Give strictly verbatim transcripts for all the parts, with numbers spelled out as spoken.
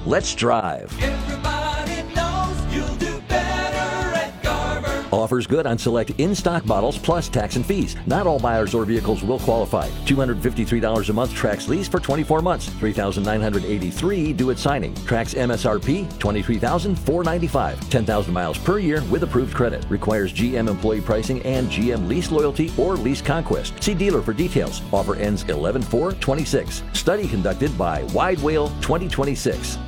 Let's drive. Everybody knows you'll do better at Garver. Offers good on select in-stock models plus tax and fees. Not all buyers or vehicles will qualify. two hundred fifty-three dollars a month tracks lease for twenty-four months. three thousand nine hundred eighty-three dollars due at signing. Tracks M S R P twenty-three thousand four hundred ninety-five dollars. ten thousand miles per year with approved credit. Requires G M employee pricing and G M lease loyalty or lease conquest. See dealer for details. Offer ends eleven four twenty-six. Study conducted by Wide Whale twenty twenty-six.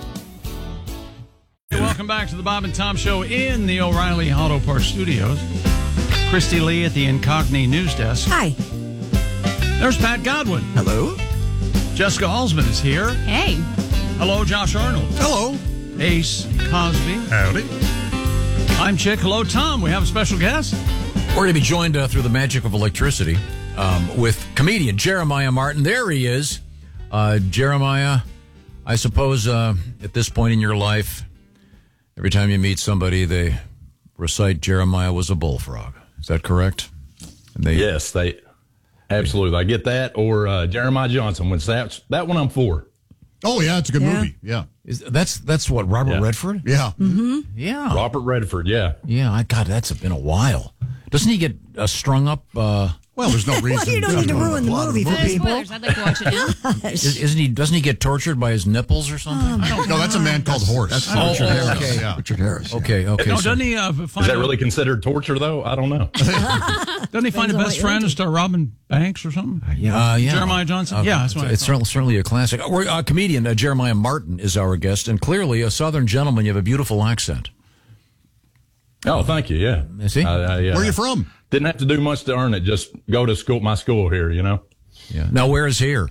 Welcome back to the Bob and Tom Show in the O'Reilly Auto Parts Studios. Christy Lee at the Incogni News Desk. Hi. There's Pat Godwin. Hello. Jessica Alsman is here. Hey. Hello, Josh Arnold. Hello. Ace Cosby. Howdy. I'm Chick. Hello, Tom. We have a special guest. We're going to be joined uh, through the magic of electricity um, with comedian Jeremiah Martin. There he is. Uh, Jeremiah, I suppose uh, at this point in your life, every time you meet somebody, they recite Jeremiah was a bullfrog. Is that correct? And they, yes, they absolutely. I get that. Or uh, Jeremiah Johnson. When that, that one I'm for. Oh, yeah, it's a good yeah. movie. Yeah. Is, that's that's what, Robert yeah. Redford? Yeah. Mm-hmm. Yeah. Robert Redford, yeah. Yeah, I God, that's been a while. Doesn't he get uh, strung up? Uh, well, there's no reason. Well, you don't need to ruin the movie for people. Spoilers. I'd like to watch it now. is, isn't he? Doesn't he get tortured by his nipples or something? Oh, no, that's a man called Horse. That's oh, Richard oh, Harris. okay. Yeah. Richard Harris. Okay, okay. No, so, doesn't he uh, find Is that a, really considered torture, though? I don't know. Doesn't he find a best friend and start robbing banks or something? Yeah, uh, yeah. Jeremiah Johnson? Uh, yeah, that's what It's, it's certainly, certainly a classic. Uh, we're, uh, comedian uh, Jeremiah Martin is our guest, and clearly a Southern gentleman. You have a beautiful accent. Oh, thank you, yeah. Is he? I, I, yeah. Where are you from? Didn't have to do much to earn it. Just go to school, my school here, you know? Yeah. Now, where is here?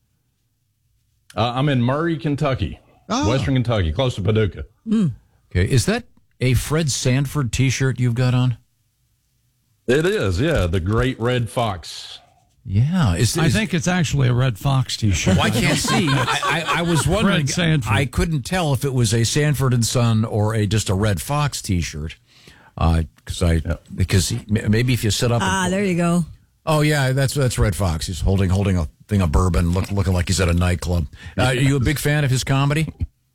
Uh, I'm in Murray, Kentucky, oh. Western Kentucky, close to Paducah. Mm. Okay. Is that a Fred Sanford T-shirt you've got on? It is, yeah. The Great Red Fox. Yeah. Is, is, I think it's actually a Red Fox T-shirt. Well, I can't see. I, I, I was wondering. Fred Sanford. I couldn't tell if it was a Sanford and Son or a just a Red Fox T-shirt. Because uh, I yeah. because he, maybe if you sit up. Ah, and, there you go. Oh yeah, that's that's Red Fox. He's holding holding a thing of bourbon, look, looking like he's at a nightclub. Uh, are you a big fan of his comedy?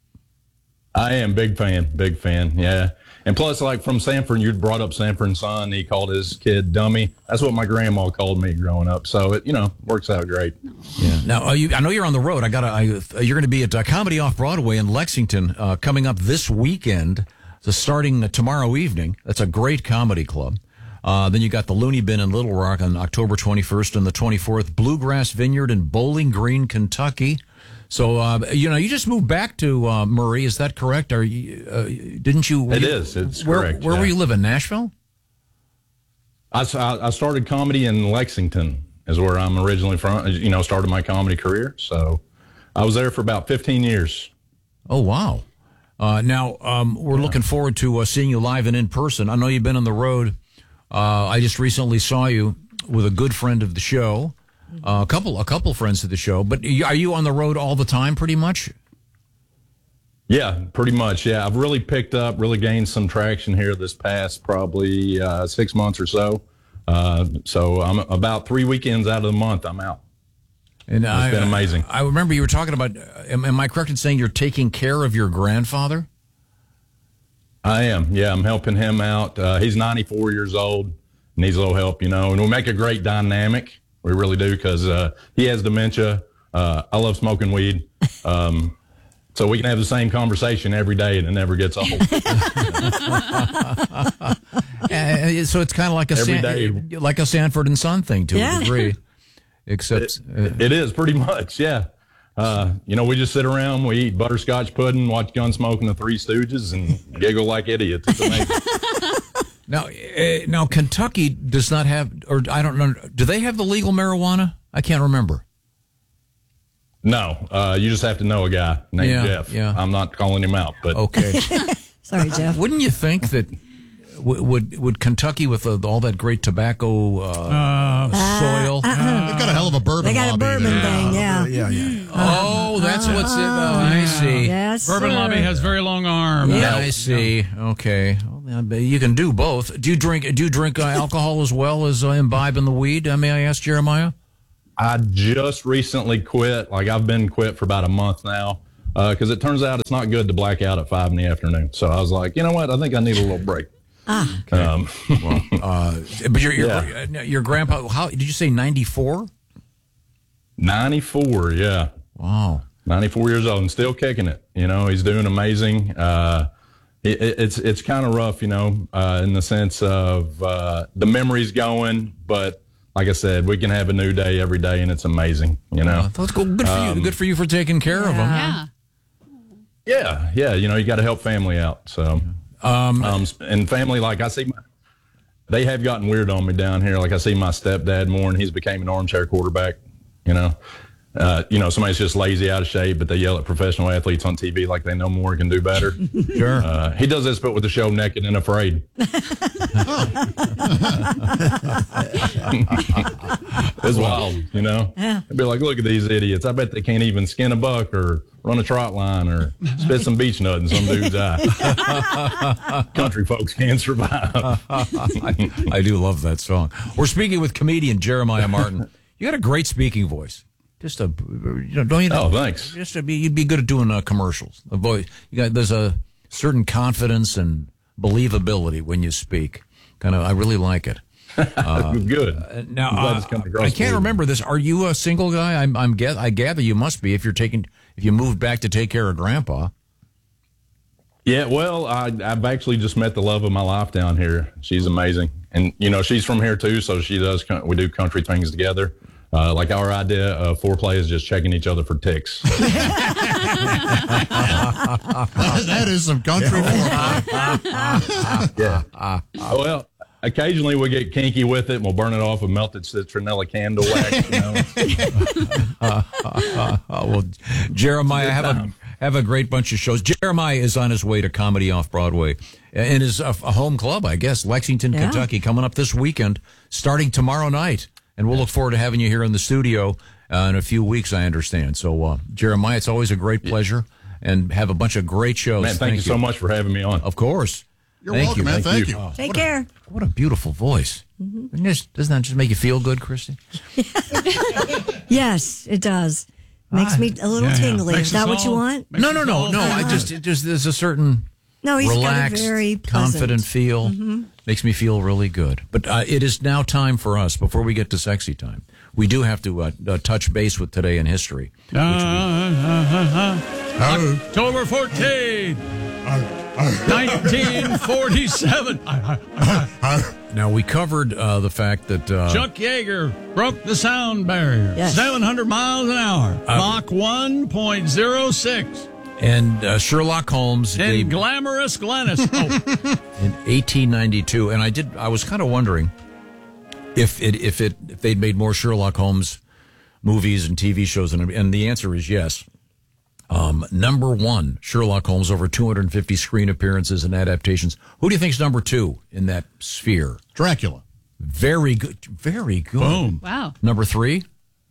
I am big fan, big fan. Yeah, and plus, like from Sanford, you brought up Sanford and Son. He called his kid dummy. That's what my grandma called me growing up. So it you know works out great. Yeah. Now uh, you, I know you're on the road. I got I, you're going to be at uh, Comedy Off Broadway in Lexington uh, coming up this weekend. So starting tomorrow evening, that's a great comedy club. Uh, then you got the Looney Bin in Little Rock on October twenty-first and the twenty-fourth, Bluegrass Vineyard in Bowling Green, Kentucky. So, uh, you know, you just moved back to uh, Murray. Is that correct? Are you, uh, didn't you? It you, is. It's where, correct. Where yeah. were you living? Nashville? I, I started comedy in Lexington is where I'm originally from. You know, started my comedy career. So I was there for about fifteen years. Oh, wow. Uh, now, um, we're yeah. looking forward to uh, seeing you live and in person. I know you've been on the road. Uh, I just recently saw you with a good friend of the show, uh, a couple a couple friends of the show. But are you on the road all the time pretty much? Yeah, pretty much. Yeah, I've really picked up, really gained some traction here this past probably uh, six months or so. Uh, so I'm about three weekends out of the month I'm out. And it's I, been amazing. I remember you were talking about, am, am I correct in saying you're taking care of your grandfather? I am. Yeah, I'm helping him out. Uh, he's ninety-four years old, needs a little help, you know, and we make a great dynamic. We really do because uh, he has dementia. Uh, I love smoking weed. Um, so we can have the same conversation every day and it never gets old. uh, so it's kind of like a, San, like a Sanford and Son thing to yeah. a degree. Except it, uh, it is pretty much, yeah. Uh, you know, we just sit around, we eat butterscotch pudding, watch Gunsmoke and the Three Stooges, and giggle like idiots. It's amazing. Now, uh, now Kentucky does not have, or I don't know, do they have the legal marijuana? I can't remember. No, uh, you just have to know a guy named yeah, Jeff. Yeah. I'm not calling him out, but okay. Sorry, Jeff. Wouldn't you think that? Would would Kentucky with uh, all that great tobacco uh, uh, soil? Uh, uh, They've got a hell of a bourbon. They got lobby a bourbon there. thing, yeah. Yeah, yeah. Oh, that's what's it. Oh, I see. Yes, Bourbon sir. lobby has very long arms. Yeah, I see. Okay, well, you can do both. Do you drink? Do you drink uh, alcohol as well as uh, imbibe in the weed? Uh, may I ask, Jeremiah? I just recently quit. Like I've been quit for about a month now. because it turns out it's not good to black out at five in the afternoon. So I was like, you know what? I think I need a little break. Ah. Um, Well, uh, but your your, Yeah. your grandpa, how did you say ninety-four? ninety-four, yeah. Wow. ninety-four years old and still kicking it. You know, he's doing amazing. Uh, it, it- it's it's kind of rough, you know, uh, in the sense of uh, the memory's going, but like I said, we can have a new day every day, and it's amazing. You know. Uh, that's good. Good for you. Good for you for taking care of him. Yeah. Yeah, yeah. You know, you got to help family out. So, um, um, and family, like I see, my, they have gotten weird on me down here. Like I see my stepdad more, and he's became an armchair quarterback. You know, uh, you know, somebody's just lazy, out of shape, but they yell at professional athletes on T V like they know more and can do better. Sure. Uh, he does this, but with the show Naked and Afraid. It's wild, you know. Yeah. I'd be like, look at these idiots. I bet they can't even skin a buck or run a trot line or spit some beach nut in some dude's eye. Country folks can't survive. I, I do love that song. We're speaking with comedian Jeremiah Martin. You got a great speaking voice. Just a, you know, don't you know? Oh, thanks. Just to be, you'd be good at doing uh, commercials. The voice, you got, there's a certain confidence and believability when you speak. Kind of, I really like it. Good. Now, I'm glad uh, it's coming across I the can't board. remember this. Are you a single guy? I'm, I'm get, I gather you must be if you're taking, if you moved back to take care of Grandpa. Yeah, well, I, I've actually just met the love of my life down here. She's amazing. And, you know, she's from here, too, so she does, we do country things together. Uh, like our idea of foreplay is just checking each other for ticks. That is some country foreplay. Yeah. Well, occasionally we get kinky with it and we'll burn it off with melted citronella candle wax, you know. Uh, well, Jeremiah, have a have a great bunch of shows. Jeremiah is on his way to Comedy Off Broadway in his uh, home club, I guess, Lexington, Yeah. Kentucky, coming up this weekend, starting tomorrow night. And we'll look forward to having you here in the studio uh, in a few weeks, I understand. So, uh, Jeremiah, it's always a great pleasure, and have a bunch of great shows. Man, thank, you so much for having me on. Of course. You're Thank welcome, you. man. Thank Thank you. you. Oh, Take what a- care. What a beautiful voice. Doesn't this- Doesn't that just make you feel good, Christy? Yes, it does. Makes Ah, me a little Yeah, yeah. tingly. Makes Is that us what you all- want? makes No, us no, no, all no. I feel just, it just there's a certain No, he's relaxed, got a very pleasant. confident feel. Makes me feel really good. But uh, it is now time for us, before we get to sexy time, we do have to uh, uh, touch base with today in history. Uh, uh, uh, Oh. October fourteenth, nineteen forty-seven. Now, we covered uh, the fact that uh, Chuck Yeager broke the sound barrier. Yes. seven hundred miles an hour. Mach one point oh six. and uh, Sherlock Holmes In they- glamorous Glennis. Oh, in eighteen ninety-two, and I did. I was kind of wondering if it if it if they'd made more Sherlock Holmes movies and T V shows, and, and the answer is yes. Um, number one, Sherlock Holmes, over two hundred fifty screen appearances and adaptations. Who do you think's number two in that sphere? Dracula. Very good, very good. boom. Wow. Number three,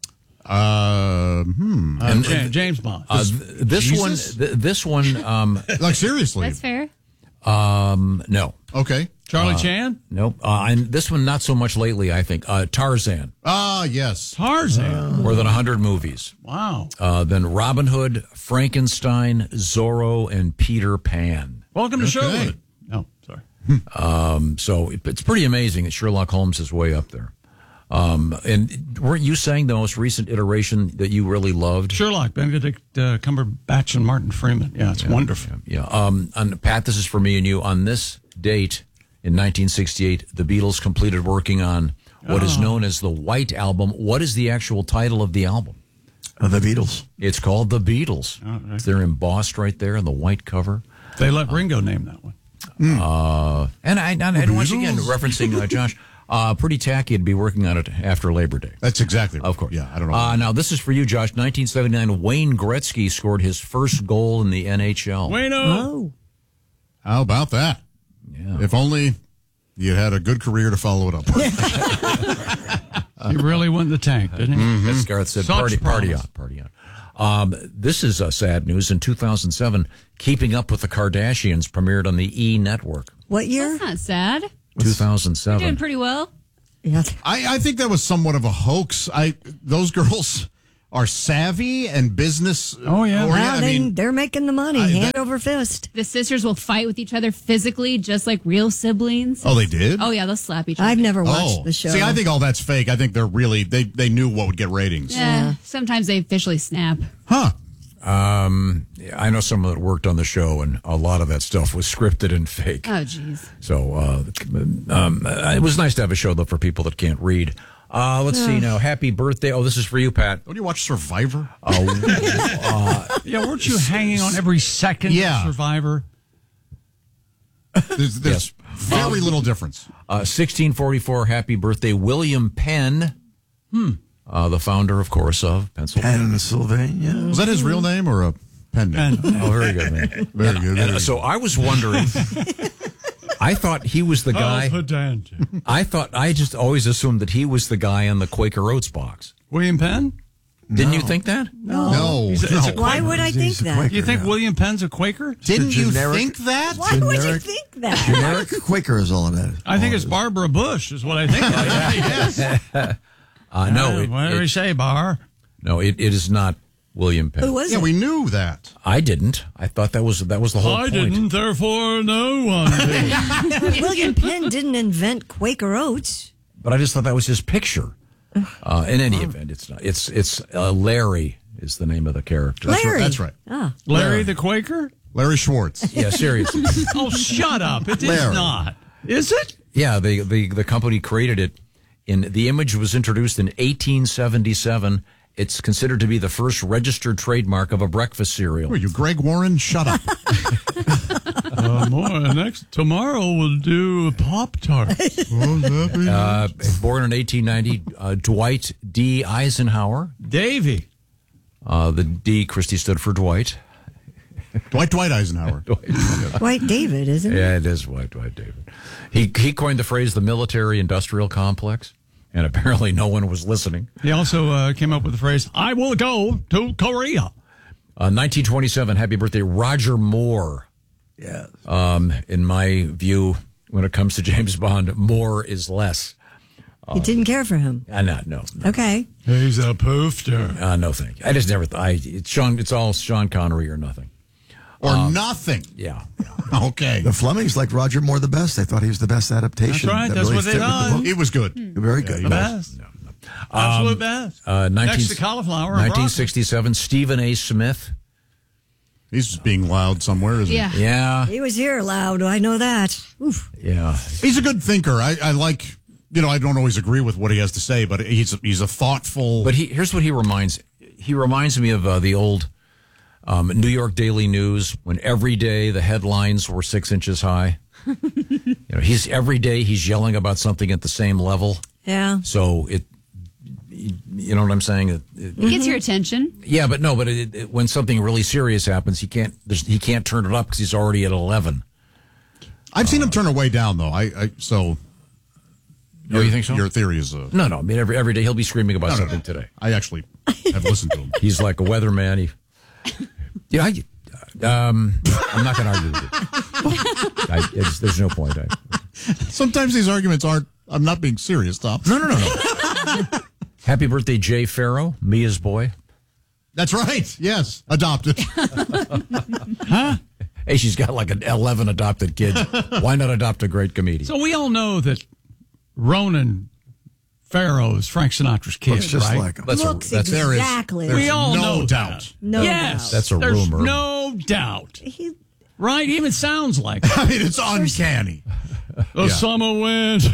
Uh, hmm. Uh, Ja- James Bond. uh, th- this Jesus? one, th- this one, um, Like, seriously. That's fair. um, no, Okay. Charlie Chan. nope. Uh, and this one, not so much lately. I think uh, Tarzan, Ah, yes. Tarzan. more than a hundred movies. Wow. Uh, then Robin Hood, Frankenstein, Zorro, and Peter Pan. Welcome to Okay. Sherwood. Oh, sorry. Um, so it, it's pretty amazing that Sherlock Holmes is way up there. Um, and weren't you saying the most recent iteration that you really loved? Sherlock, Benedict uh, Cumberbatch and Martin Freeman. Yeah, it's wonderful. Yeah. Um, and Pat, this is for me and you. On this date in nineteen sixty-eight, the Beatles completed working on what is known as the White Album. What is the actual title of the album? Uh, the Beatles. It's called The Beatles. Oh, right. They're embossed right there in the white cover. They let Ringo name that one. Uh, and I, and, and once again, referencing uh, Josh, uh, pretty tacky to be working on it after Labor Day. That's exactly right. Of course. Yeah, I don't know. Uh, now, this is for you, Josh. nineteen seventy-nine, Wayne Gretzky scored his first goal in the N H L. Wayno. Oh, How about that? Yeah. If only you had a good career to follow it up with. He really won the tank, didn't he? As Garth said, Such party, party promise. on, party on. Um, this is uh, sad news. In two thousand seven, Keeping Up with the Kardashians premiered on the E! Network. what year? That's not sad. two thousand You're doing seven. pretty well. Yeah. I, I think that was somewhat of a hoax. I those girls are savvy and business. Oh, yeah. Or, Wow, I they, mean, they're making the money I- hand that- over fist. The sisters will fight with each other physically, just like real siblings. oh, they did. Oh, yeah, they'll slap each other. I've never watched Oh, the show. see, I think all that's fake. I think they're really they they knew what would get ratings. Yeah, sometimes they officially snap. Huh? Um, I know someone that worked on the show, and a lot of that stuff was scripted and fake. Oh, jeez. So uh, um, uh, it was nice to have a show, though, for people that can't read. Uh, let's see now. Happy birthday. Oh, this is for you, Pat. Don't you watch Survivor? Oh, Yeah, weren't you hanging on every second Yeah. of Survivor? There's, there's very little difference. uh, sixteen forty-four, happy birthday, William Penn. Hmm. Uh, the founder, of course, of Pennsylvania. Pennsylvania. Was that his real name or a pen name? Oh, very good, man. Very good. And, very uh, so I was wondering. I thought he was the guy. pedantic. I thought I just always assumed that he was the guy on the Quaker Oats box. William Penn? Didn't you think that? No, no. He's a- it's a Why would I think He's a that? Quaker, You think yeah. William Penn's a Quaker? Didn't you generic- think that? Why would you Generic- think that? Generic Quaker is all that is. I think it's Barbara Bush, is what I think. yes. Uh, no, it, what do we it- say, Bar? no, it, it is not William Penn. Who was Yeah, it? we knew that. I didn't. I thought that was that was the whole I point. didn't, therefore no one did. William Penn didn't invent Quaker Oats. But I just thought that was his picture. Uh, in any event, it's not. It's it's uh, Larry is the name of the character. Larry. That's right. Ah. Larry the Quaker? Larry Schwartz. Yeah, seriously. Oh, shut up. It is Larry. not. Is it? Yeah, the, the the company created it. In the image was introduced in eighteen seventy-seven. It's considered to be the first registered trademark of a breakfast cereal. Who are you, Greg Warren? Shut up. Uh, more. Next, tomorrow we'll do Pop Tart. Uh, born in eighteen ninety, uh, Dwight D. Eisenhower. Davy. Uh, the D, Christie, stood for Dwight. Dwight Dwight Eisenhower. White David, isn't it? Yeah, it is Dwight Dwight David. He he coined the phrase the military-industrial complex, and apparently no one was listening. He also uh, came up with the phrase, I will go to Korea. Uh, nineteen twenty-seven, happy birthday, Roger Moore. Yes. Um, in my view, when it comes to James Bond, more is less. You didn't care for him. Uh, no, no, no, Okay. He's a poofter. uh, no, thank you. I just never. Th- I it's Sean. It's all Sean Connery or nothing. Or nothing. Yeah. Okay. The Flemings liked Roger Moore the best. They thought he was the best adaptation. That's right. that That's really what they fit with the thought. book. It was good. Very good. The best. Absolute best. Uh, nineteen, Next to cauliflower. and nineteen sixty-seven, Stephen A. Smith. He's just being loud somewhere, isn't Yeah. Yeah. He was here loud. I know that. Oof. Yeah. he? He's a good thinker. I, I like, you know, I don't always agree with what he has to say, but he's a, he's a thoughtful. But he, here's what he reminds. He reminds me of uh, the old um, New York Daily News when every day the headlines were six inches high. You know, he's every day he's yelling about something at the same level. Yeah. So it, you know what I'm saying? It, it, It gets your attention. yeah, but no, but it, it, when something really serious happens, he can't. there's- He can't turn it up because he's already at eleven. I've seen him turn it way down, though. I, I so. Oh, you think so? Your theory is. Uh, No, no. I mean, every every day he'll be screaming about no, no, something no. today. I actually have listened to him. He's like a weatherman. He, yeah, I, um, I'm not going to argue with you. I, it's, there's no point. I, Sometimes these arguments aren't. I'm not being serious, Tom. no, no, no, no. Happy birthday, Jay Farrow, Mia's boy. That's right. Yes, adopted. Hey, she's got like an eleven adopted kids. Why not adopt a great comedian? So we all know that Ronan Farrow is Frank Sinatra's kid, Looks just right? like him. That's a, Looks that's, There is- exactly. there's we all no know doubt. that. No yes, doubt. That's a there's rumor. no doubt. He, Right? Even sounds like it. I mean, it's uncanny. The Yeah. summer wind.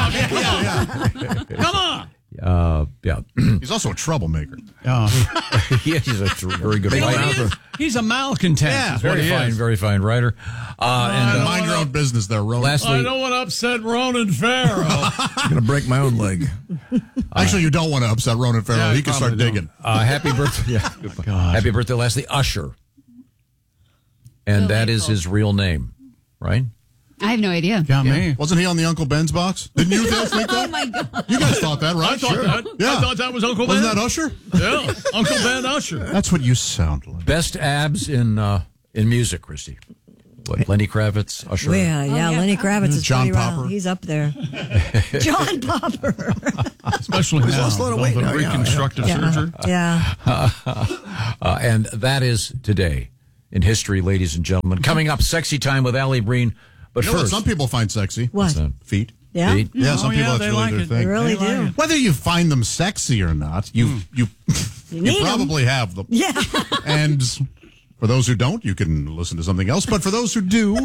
Come on. uh, yeah. He's also a troublemaker. Uh, yeah, he's a tr- very good you know what he writer. is? He's a malcontent. Yeah, is what Very he fine, is. very fine writer. Uh, and uh, Mind your own business there, Ronan. I lastly, don't want to upset Ronan Farrow. I'm going to break my own leg. Actually, you don't want to upset Ronan Farrow. Yeah, he you can start probably digging. uh, happy birthday. Yeah, God. happy birthday, lastly, Usher. And that is his real name, right? I have no idea. Got me. Wasn't he on the Uncle Ben's box? Didn't you guys think that? Oh my god. You guys thought that, right? I thought that. Yeah. I thought that was Uncle Wasn't Ben. that Usher? Yeah, Uncle Ben Usher. That's what you sound like. Best abs in uh, in music, Christy. What, Lenny Kravitz, Usher? Yeah, yeah, yeah. Lenny Kravitz is John pretty wild. Popper. He's up there. John Popper. Especially now, lost a lot of with weight all the now, yeah, reconstructive yeah. surgery. Yeah. Uh, and that is today in history, ladies and gentlemen. Coming up, Sexy Time with Allie Breen. But You know what first, some people find sexy? What? that? Feet. Yeah. Feet. Yeah, some Oh, people yeah, that's they really like their it. thing. They really They like do. it. Whether you find them sexy or not, you you you, need 'em. probably have them. Yeah. And for those who don't, you can listen to something else. But for those who do,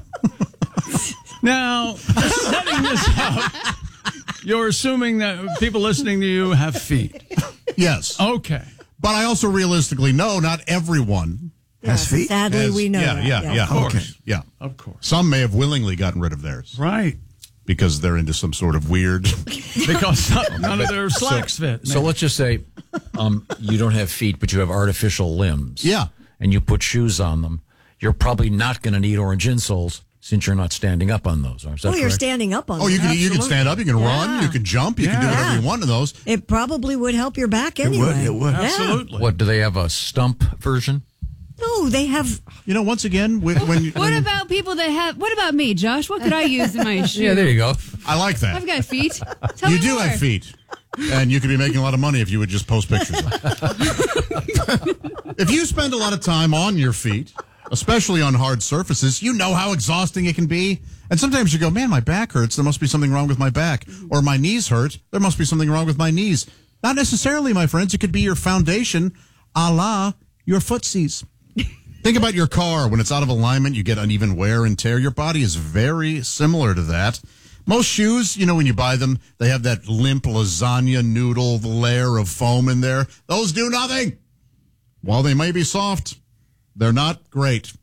Now, setting this up, you're assuming that people listening to you have feet. yes. Okay. But I also realistically know not everyone Has feet? Sadly, has- we know yeah, that. Yeah, yeah, Of course. Okay. Yeah. Of course. Some may have willingly gotten rid of theirs Right. because they're into some sort of weird. Because none, none of their slacks fit. So let's just say um, you don't have feet, but you have artificial limbs. Yeah. And you put shoes on them. You're probably not going to need orange insoles since you're not standing up on those. Is that Oh, you're correct? standing up on Oh, you them. can you can Absolutely. stand up, you can run, Yeah. you can jump, you can do Yeah. whatever you want in those. It probably would help your back It anyway. would. It would. Yeah. Absolutely. What, do they have a stump version? No, they have. You know, once again, when, when you, What about people that have? What about me, Josh? What could I use in my shoe? Yeah, there you go. I like that. I've got feet. Tell You me do more. have feet, and you could be making a lot of money if you would just post pictures. If you spend a lot of time on your feet, especially on hard surfaces, you know how exhausting it can be. And sometimes you go, man, my back hurts. There must be something wrong with my back. Or my knees hurt. There must be something wrong with my knees. Not necessarily, my friends. It could be your foundation, a la your footsies. Think about your car. When it's out of alignment, you get uneven wear and tear. Your body is very similar to that. Most shoes, you know, when you buy them, they have that limp lasagna noodle layer of foam in there. Those do nothing. While they may be soft, they're not great.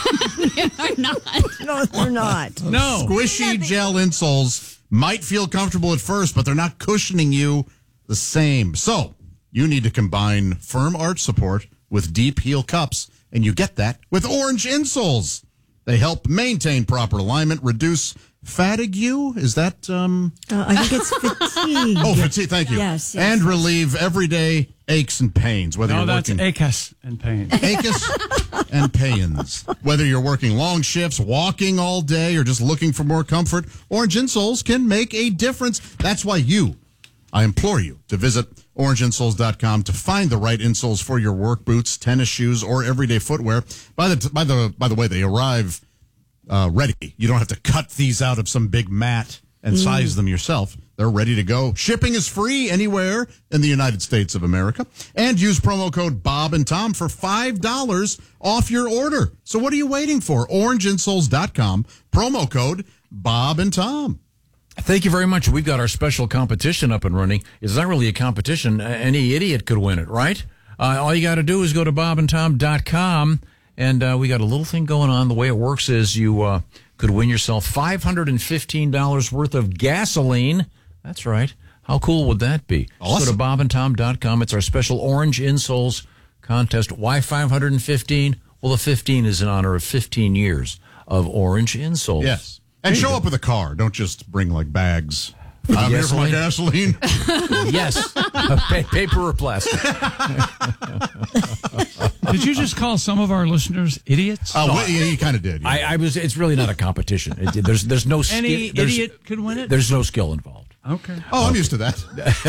They're not. No, they're not. No. Squishy gel insoles might feel comfortable at first, but they're not cushioning you the same. So you need to combine firm arch support with deep heel cups, and you get that with orange insoles. They help maintain proper alignment, reduce fatigue. Is that um? Uh, I think it's fatigue. Oh, fatigue. Thank you. Yes, yes, and yes. relieve everyday aches and pains. Whether No, you're that's working achus and pain. Achus and pains. Whether you're working long shifts, walking all day, or just looking for more comfort, orange insoles can make a difference. That's why you, I implore you to visit orange insoles dot com to find the right insoles for your work boots, tennis shoes, or everyday footwear. By the by the by the way, they arrive uh, ready. You don't have to cut these out of some big mat and size them yourself. They're ready to go. Shipping is free anywhere in the United States of America. And use promo code Bob and Tom for five dollars off your order. So what are you waiting for? orange insoles dot com, promo code Bob and Tom. Thank you very much. We've got our special competition up and running. It's not really a competition. Uh, Any idiot could win it, right? Uh, all you got to do is go to bob and tom dot com, and uh, we got a little thing going on. The way it works is you uh, could win yourself five hundred fifteen dollars worth of gasoline. That's right. How cool would that be? Awesome. Just go to bob and tom dot com. It's our special Orange Insoles contest. Why five hundred fifteen? Well, the fifteen is in honor of fifteen years of Orange Insoles. Yes. And show up with a car. Don't just bring like bags. I'm here for my gasoline. Yes. Pa- paper or plastic. Did you just call some of our listeners idiots? Uh, well, yeah, you kind of did. Yeah. I, I was. It's really not a competition. It, there's there's no skill. Any there's, idiot could win it? There's no skill involved. Okay. oh, I'm used to that.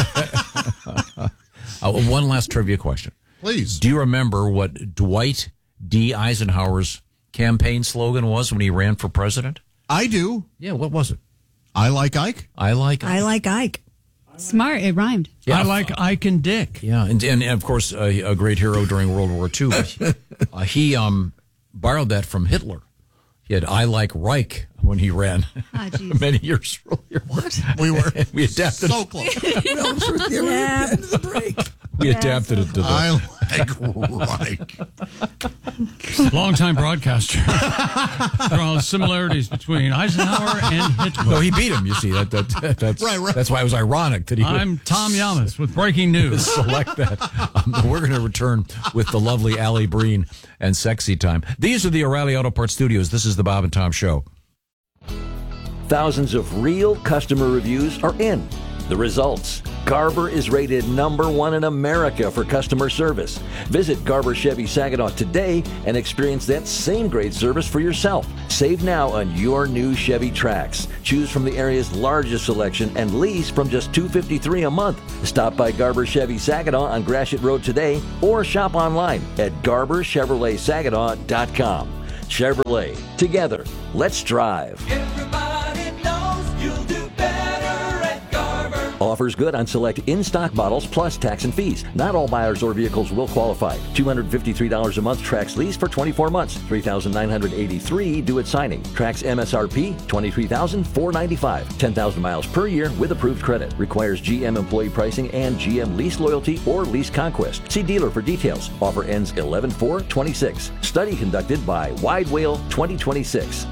Uh, one last trivia question. Please. Do you remember what Dwight D. Eisenhower's campaign slogan was when he ran for president? I do. Yeah, what was it? I like Ike. I like. I like Ike. Smart. It rhymed. Yeah, I like Ike and Dick. Yeah, and, and, and of course, uh, a great hero during World War Two. But, uh, he um, borrowed that from Hitler. He had "I like Reich" when he ran Ah, jeez. many years earlier. What? We were we adapted. so close. Yeah. End of the break. We adapted it to the. I like Ike. Longtime broadcaster. Draws similarities between Eisenhower and Hitler. No, he beat him. You see that? that that's Right, right. That's why it was ironic that he. would I'm Tom Yamas with breaking news. select that. Um, we're going to return with the lovely Allie Breen and Sexy Time. These are the O'Reilly Auto Parts Studios. This is the Bob and Tom Show. Thousands of real customer reviews are in. The results. Garber is rated number one in America for customer service. Visit Garber Chevy Saginaw today and experience that same great service for yourself. Save now on your new Chevy Trax. Choose from the area's largest selection and lease from just two hundred fifty-three dollars a month. Stop by Garber Chevy Saginaw on Gratiot Road today or shop online at garber chevrolet saginaw dot com. Chevrolet, together, let's drive. Everybody knows you'll do better at Garber. Offers good on select in-stock bottles plus tax and fees. Not all buyers or vehicles will qualify. two hundred fifty-three dollars a month Trax lease for twenty-four months. three thousand nine hundred eighty-three dollars due at signing. Trax M S R P twenty-three thousand four hundred ninety-five dollars. ten thousand miles per year with approved credit. Requires G M employee pricing and G M lease loyalty or lease conquest. See dealer for details. Offer ends eleven four twenty-six. Study conducted by Wide Whale twenty twenty-six.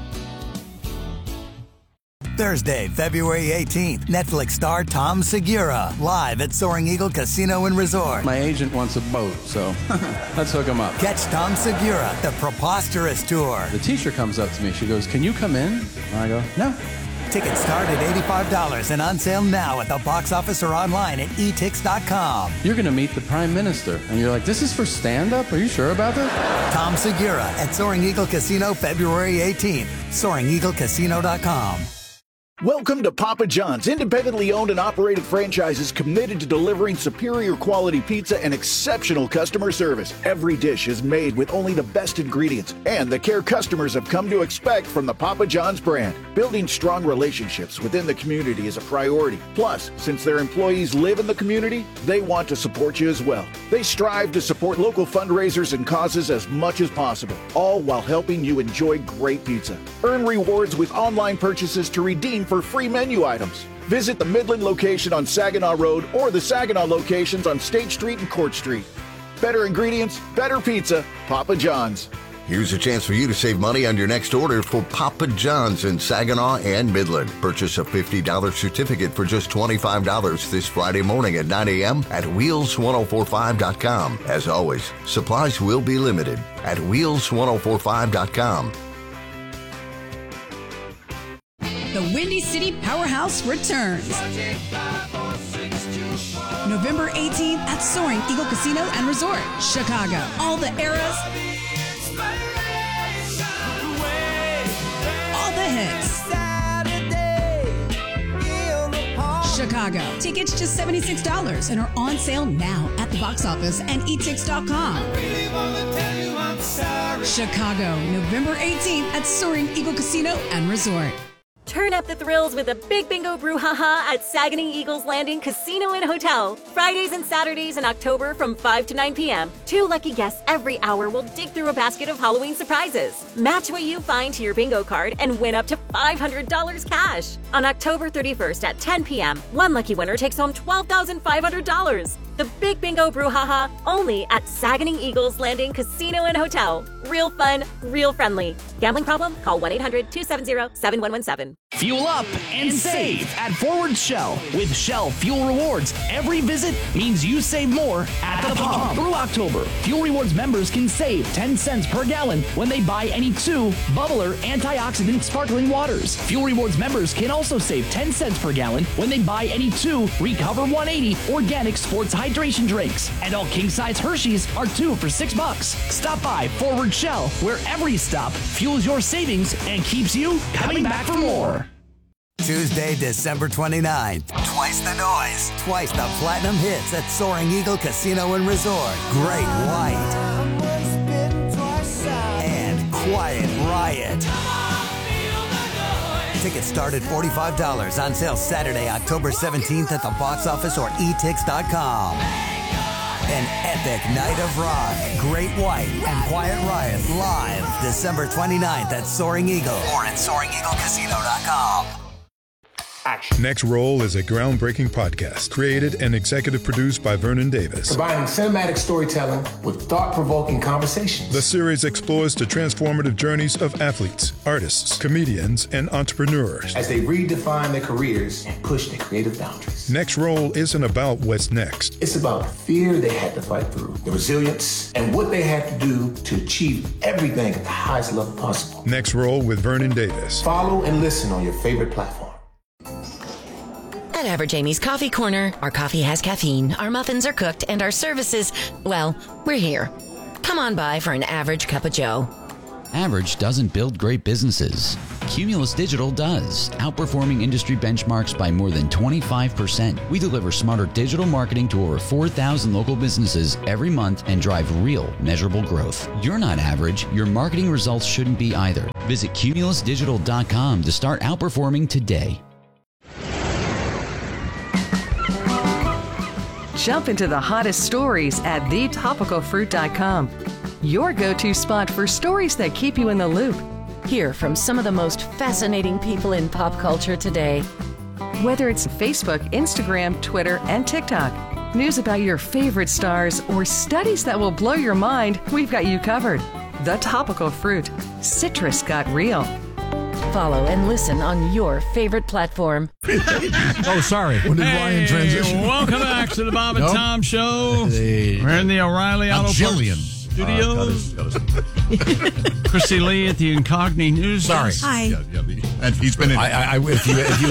Thursday, February eighteenth, Netflix star Tom Segura, live at Soaring Eagle Casino and Resort. My agent wants a boat, so let's hook him up. Catch Tom Segura, the Preposterous Tour. The teacher comes up to me. She goes, "Can you come in?" And I go, "No." Tickets start at eighty-five dollars and on sale now at the box office or online at e tix dot com. You're going to meet the Prime Minister. And you're like, "This is for stand-up? Are you sure about this?" Tom Segura at Soaring Eagle Casino, February eighteenth. soaring eagle casino dot com. Welcome to Papa John's, independently owned and operated franchises committed to delivering superior quality pizza and exceptional customer service. Every dish is made with only the best ingredients and the care customers have come to expect from the Papa John's brand. Building strong relationships within the community is a priority. Plus, since their employees live in the community, they want to support you as well. They strive to support local fundraisers and causes as much as possible, all while helping you enjoy great pizza. Earn rewards with online purchases to redeem for free menu items. Visit the Midland location on Saginaw Road or the Saginaw locations on State Street and Court Street. Better ingredients, better pizza, Papa John's. Here's a chance for you to save money on your next order for Papa John's in Saginaw and Midland. Purchase a fifty dollars certificate for just twenty-five dollars this Friday morning at nine a.m. at wheels ten forty-five dot com. As always, supplies will be limited at wheels ten forty-five dot com. The Windy City Powerhouse returns. November eighteenth at Soaring Eagle Casino and Resort, Chicago. All the eras, all the hits. Chicago. Tickets just seventy-six dollars and are on sale now at the box office and e tix dot com. Chicago, November eighteenth at Soaring Eagle Casino and Resort. Turn up the thrills with a big bingo brouhaha at Saguenay Eagles Landing Casino and Hotel. Fridays and Saturdays in October from five to nine p.m. Two lucky guests every hour will dig through a basket of Halloween surprises. Match what you find to your bingo card and win up to five hundred dollars cash. On October thirty-first at ten p.m., one lucky winner takes home twelve thousand five hundred dollars. The Big Bingo Brouhaha, only at Saguenay Eagles Landing Casino and Hotel. Real fun, real friendly. Gambling problem? Call one eight hundred two seven zero seven one one seven. Fuel up and save at Forward Shell. With Shell Fuel Rewards, every visit means you save more at the pump. Through October, Fuel Rewards members can save ten cents per gallon when they buy any two Bubbler antioxidant sparkling waters. Fuel Rewards members can also save ten cents per gallon when they buy any two Recover one eighty organic sports hydration drinks. And all king-size Hershey's are two for six bucks. Stop by Forward Shell, where every stop fuels your savings and keeps you coming back for more. Tuesday, December twenty-ninth. Twice the noise, twice the platinum hits at Soaring Eagle Casino and Resort. Great White and Quiet Riot. Tickets start at forty-five dollars. On sale Saturday, October seventeenth at the box office or e tix dot com. An epic night of rock. Great White and Quiet Riot live December twenty-ninth at Soaring Eagle or at soaring eagle casino dot com. Action. Next Roll is a groundbreaking podcast created and executive produced by Vernon Davis. Combining cinematic storytelling with thought-provoking conversations. The series explores the transformative journeys of athletes, artists, comedians, and entrepreneurs as they redefine their careers and push their creative boundaries. Next Roll isn't about what's next. It's about the fear they had to fight through, the resilience, and what they had to do to achieve everything at the highest level possible. Next Roll with Vernon Davis. Follow and listen on your favorite platform. At Average Amy's Coffee Corner, our coffee has caffeine, our muffins are cooked, and our services, well, we're here. Come on by for an average cup of joe. Average doesn't build great businesses. Cumulus Digital does, outperforming industry benchmarks by more than twenty-five percent. We deliver smarter digital marketing to over four thousand local businesses every month and drive real, measurable growth. You're not average. Your marketing results shouldn't be either. Visit cumulus digital dot com to start outperforming today. Jump into the hottest stories at the topical fruit dot com. Your go-to spot for stories that keep you in the loop. Hear from some of the most fascinating people in pop culture today. Whether it's Facebook, Instagram, Twitter, and TikTok, news about your favorite stars, or studies that will blow your mind, we've got you covered. The Topical Fruit. Citrus got real. Follow and listen on your favorite platform. Oh, sorry. When did Ryan transition? Welcome back to the Bob and Nope. Tom Show. Hey. We're in the O'Reilly A Auto Parts jillion. Studios. Christy Lee at the Incogni News. Sorry. Desk. Hi. Yeah, yeah, the- and he's been in. I, I, I, if you, if you,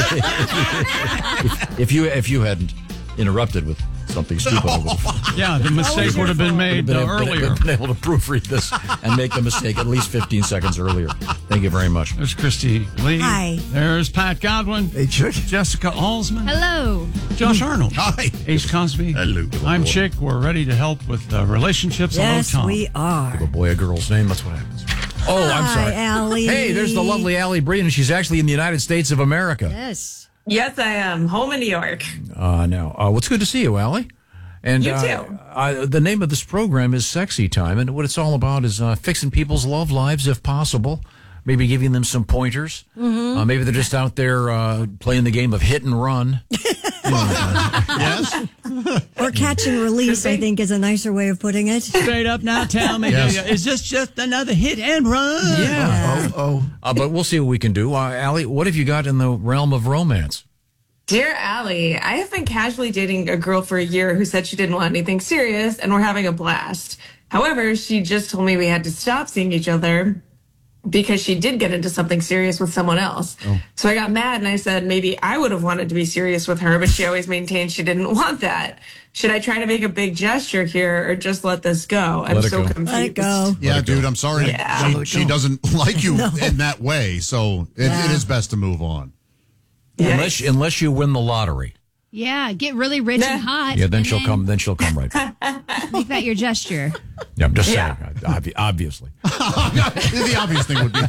if, if you, if you hadn't interrupted with something stupid, I would have Yeah, the mistake would have been made been, uh, able- earlier. been able to proofread this and make the mistake at least fifteen seconds earlier. Thank you very much. There's Christy Lee. Hi. There's Pat Godwin. Hey, Chick. Jessica Alsman. Hello. Josh Arnold. Hi. Ace Cosby. Hello. I'm Chick. We're ready to help with uh, relationships. Yes, Hello, Tom. we are. A boy, a girl's name. That's what happens. Oh, I'm Hi, sorry. Allie. Hey, there's the lovely Allie Breen, and she's actually in the United States of America. Yes. Yes, I am. Home in New York. Uh, now, uh, what's good to see you, Allie? And You uh, too. Uh, the name of this program is Sexy Time, and what it's all about is uh, fixing people's love lives if possible. Maybe giving them some pointers. Mm-hmm. Uh, maybe they're just out there uh, playing the game of hit and run. Yes. Or catch and release, I think, is a nicer way of putting it. Straight up now, tell me, Yes. do you- is this just another hit and run? Yeah. Oh, oh. Uh, but we'll see what we can do. Uh, Allie, what have you got in the realm of romance? Dear Allie, I have been casually dating a girl for a year who said she didn't want anything serious, and we're having a blast. However, she just told me we had to stop seeing each other because she did get into something serious with someone else. Oh. So I got mad and I said maybe I would have wanted to be serious with her, but she always maintained she didn't want that. Should I try to make a big gesture here or just let this go? I'm Let it so go. confused. Let it go. Yeah, dude, I'm sorry. Yeah. She, she doesn't like you No. in that way, so it, Yeah. it is best to move on. Unless unless you win the lottery. Yeah, get really rich and hot. Yeah, then and she'll come. Then she'll come right back. Make that your gesture. Yeah, I'm just Yeah. saying. Obvi- obviously. The obvious thing would be.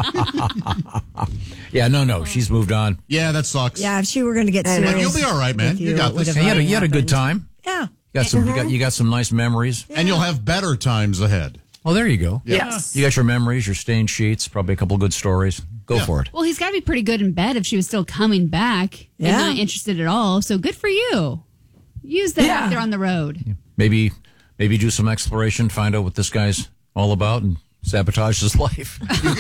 Yeah, no, no. She's moved on. Yeah, that sucks. Yeah, if she were going to get serious. But you'll be all right, man. with You got it would this. have Hey, you had a, already you had a good happened. time. Yeah. You got some. You got you got some nice memories. And you'll have better times ahead. Oh, there you go. Yes. You got your memories, your stained sheets, probably a couple good stories. Go Yeah. for it. Well, he's got to be pretty good in bed if she was still coming back Yeah. and not interested at all. So good for you. Use that Yeah. out there on the road. Maybe maybe do some exploration, find out what this guy's all about, and sabotage his life.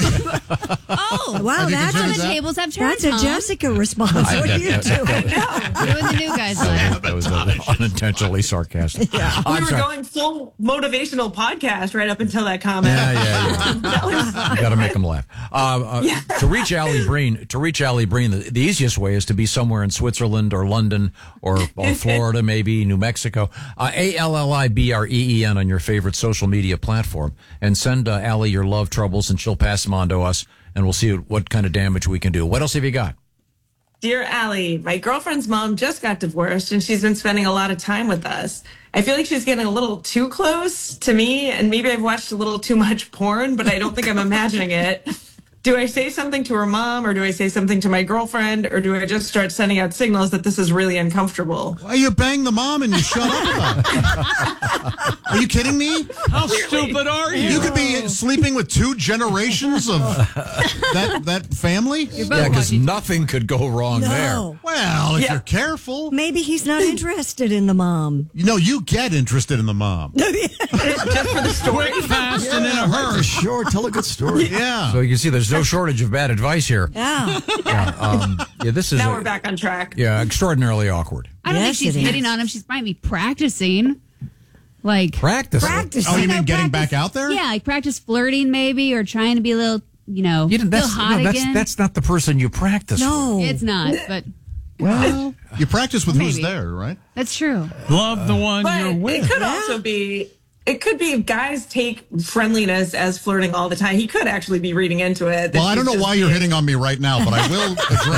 Oh, Wow, Have you that's How considered the that? tables have turned, That's a Tom. Jessica response. What are you doing? Doing the new guy's life. That was uh, unintentionally sarcastic. We I'm were sorry. going full motivational podcast right up until that comment. Yeah, yeah, yeah. You got to make them laugh. Uh, uh, To reach Allie Breen, to reach Allie Breen, the, the easiest way is to be somewhere in Switzerland or London or, or Florida, maybe New Mexico. Uh, A L L I B R E E N on your favorite social media platform, and send uh, Allie your love troubles, and she'll pass them on to us, and we'll see what kind of damage we can do. What else have you got? Dear Allie, my girlfriend's mom just got divorced and she's been spending a lot of time with us. I feel like she's getting a little too close to me, and maybe I've watched a little too much porn, but I don't think I'm imagining it. Do I say something to her mom, or do I say something to my girlfriend, or do I just start sending out signals that this is really uncomfortable? Why you bang the mom and you shut up about it? Are you kidding me? How stupid are you? You could be sleeping with two generations of that that family. Yeah, because nothing could go wrong there. No. Well, if Yeah. you're careful, Maybe he's not interested in the mom. you know you get interested in the mom. Just for the story? Quick, fast, and in a hurry. Sure, tell a good story. Yeah. So you can see there's no shortage of bad advice here. Yeah. Yeah, um, yeah this is Now a- we're back on track. yeah, extraordinarily awkward. I don't Yes, think she's it is. hitting on him. She might be practicing. Like, Practice. Practice. Oh, you know, mean getting practice- back out there? yeah, like practice flirting maybe, or trying to be a little, you know, You didn't, feel that's, hot no, that's, again. that's not the person you practice with. No. It's not, but Well, you practice with who's Maybe. there, right? That's true. Love the one But you're with. it could also be. It could be guys take friendliness as flirting all the time. He could actually be reading into it. that Well, I don't she's know just why you're being- hitting on me right now, but I will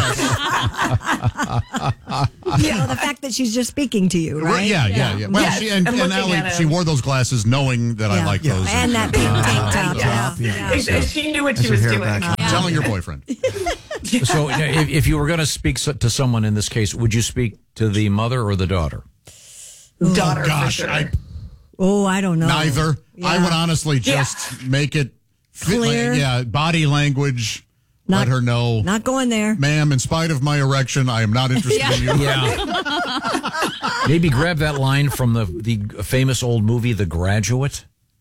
address. You know, the fact that she's just speaking to you, right? Yeah, yeah, yeah. Well, Yes, she and, I'm and looking Allie, at she him. wore those glasses knowing that I Yeah. like Yeah. those. And that pink tank top, yeah. yeah. If- if She knew what she was doing. Telling your boyfriend. So, if, if you were going to speak so- to someone in this case, would you speak to the mother or the daughter? Daughter, oh, gosh, for sure. I, Oh, I don't know. neither. I Yeah. would honestly Yeah. just make it fit, Clear. like, yeah, body language. Not- let her know, Not going there. ma'am. In spite of my erection, I am not interested in you. Yeah. Maybe grab that line from the the famous old movie, The Graduate.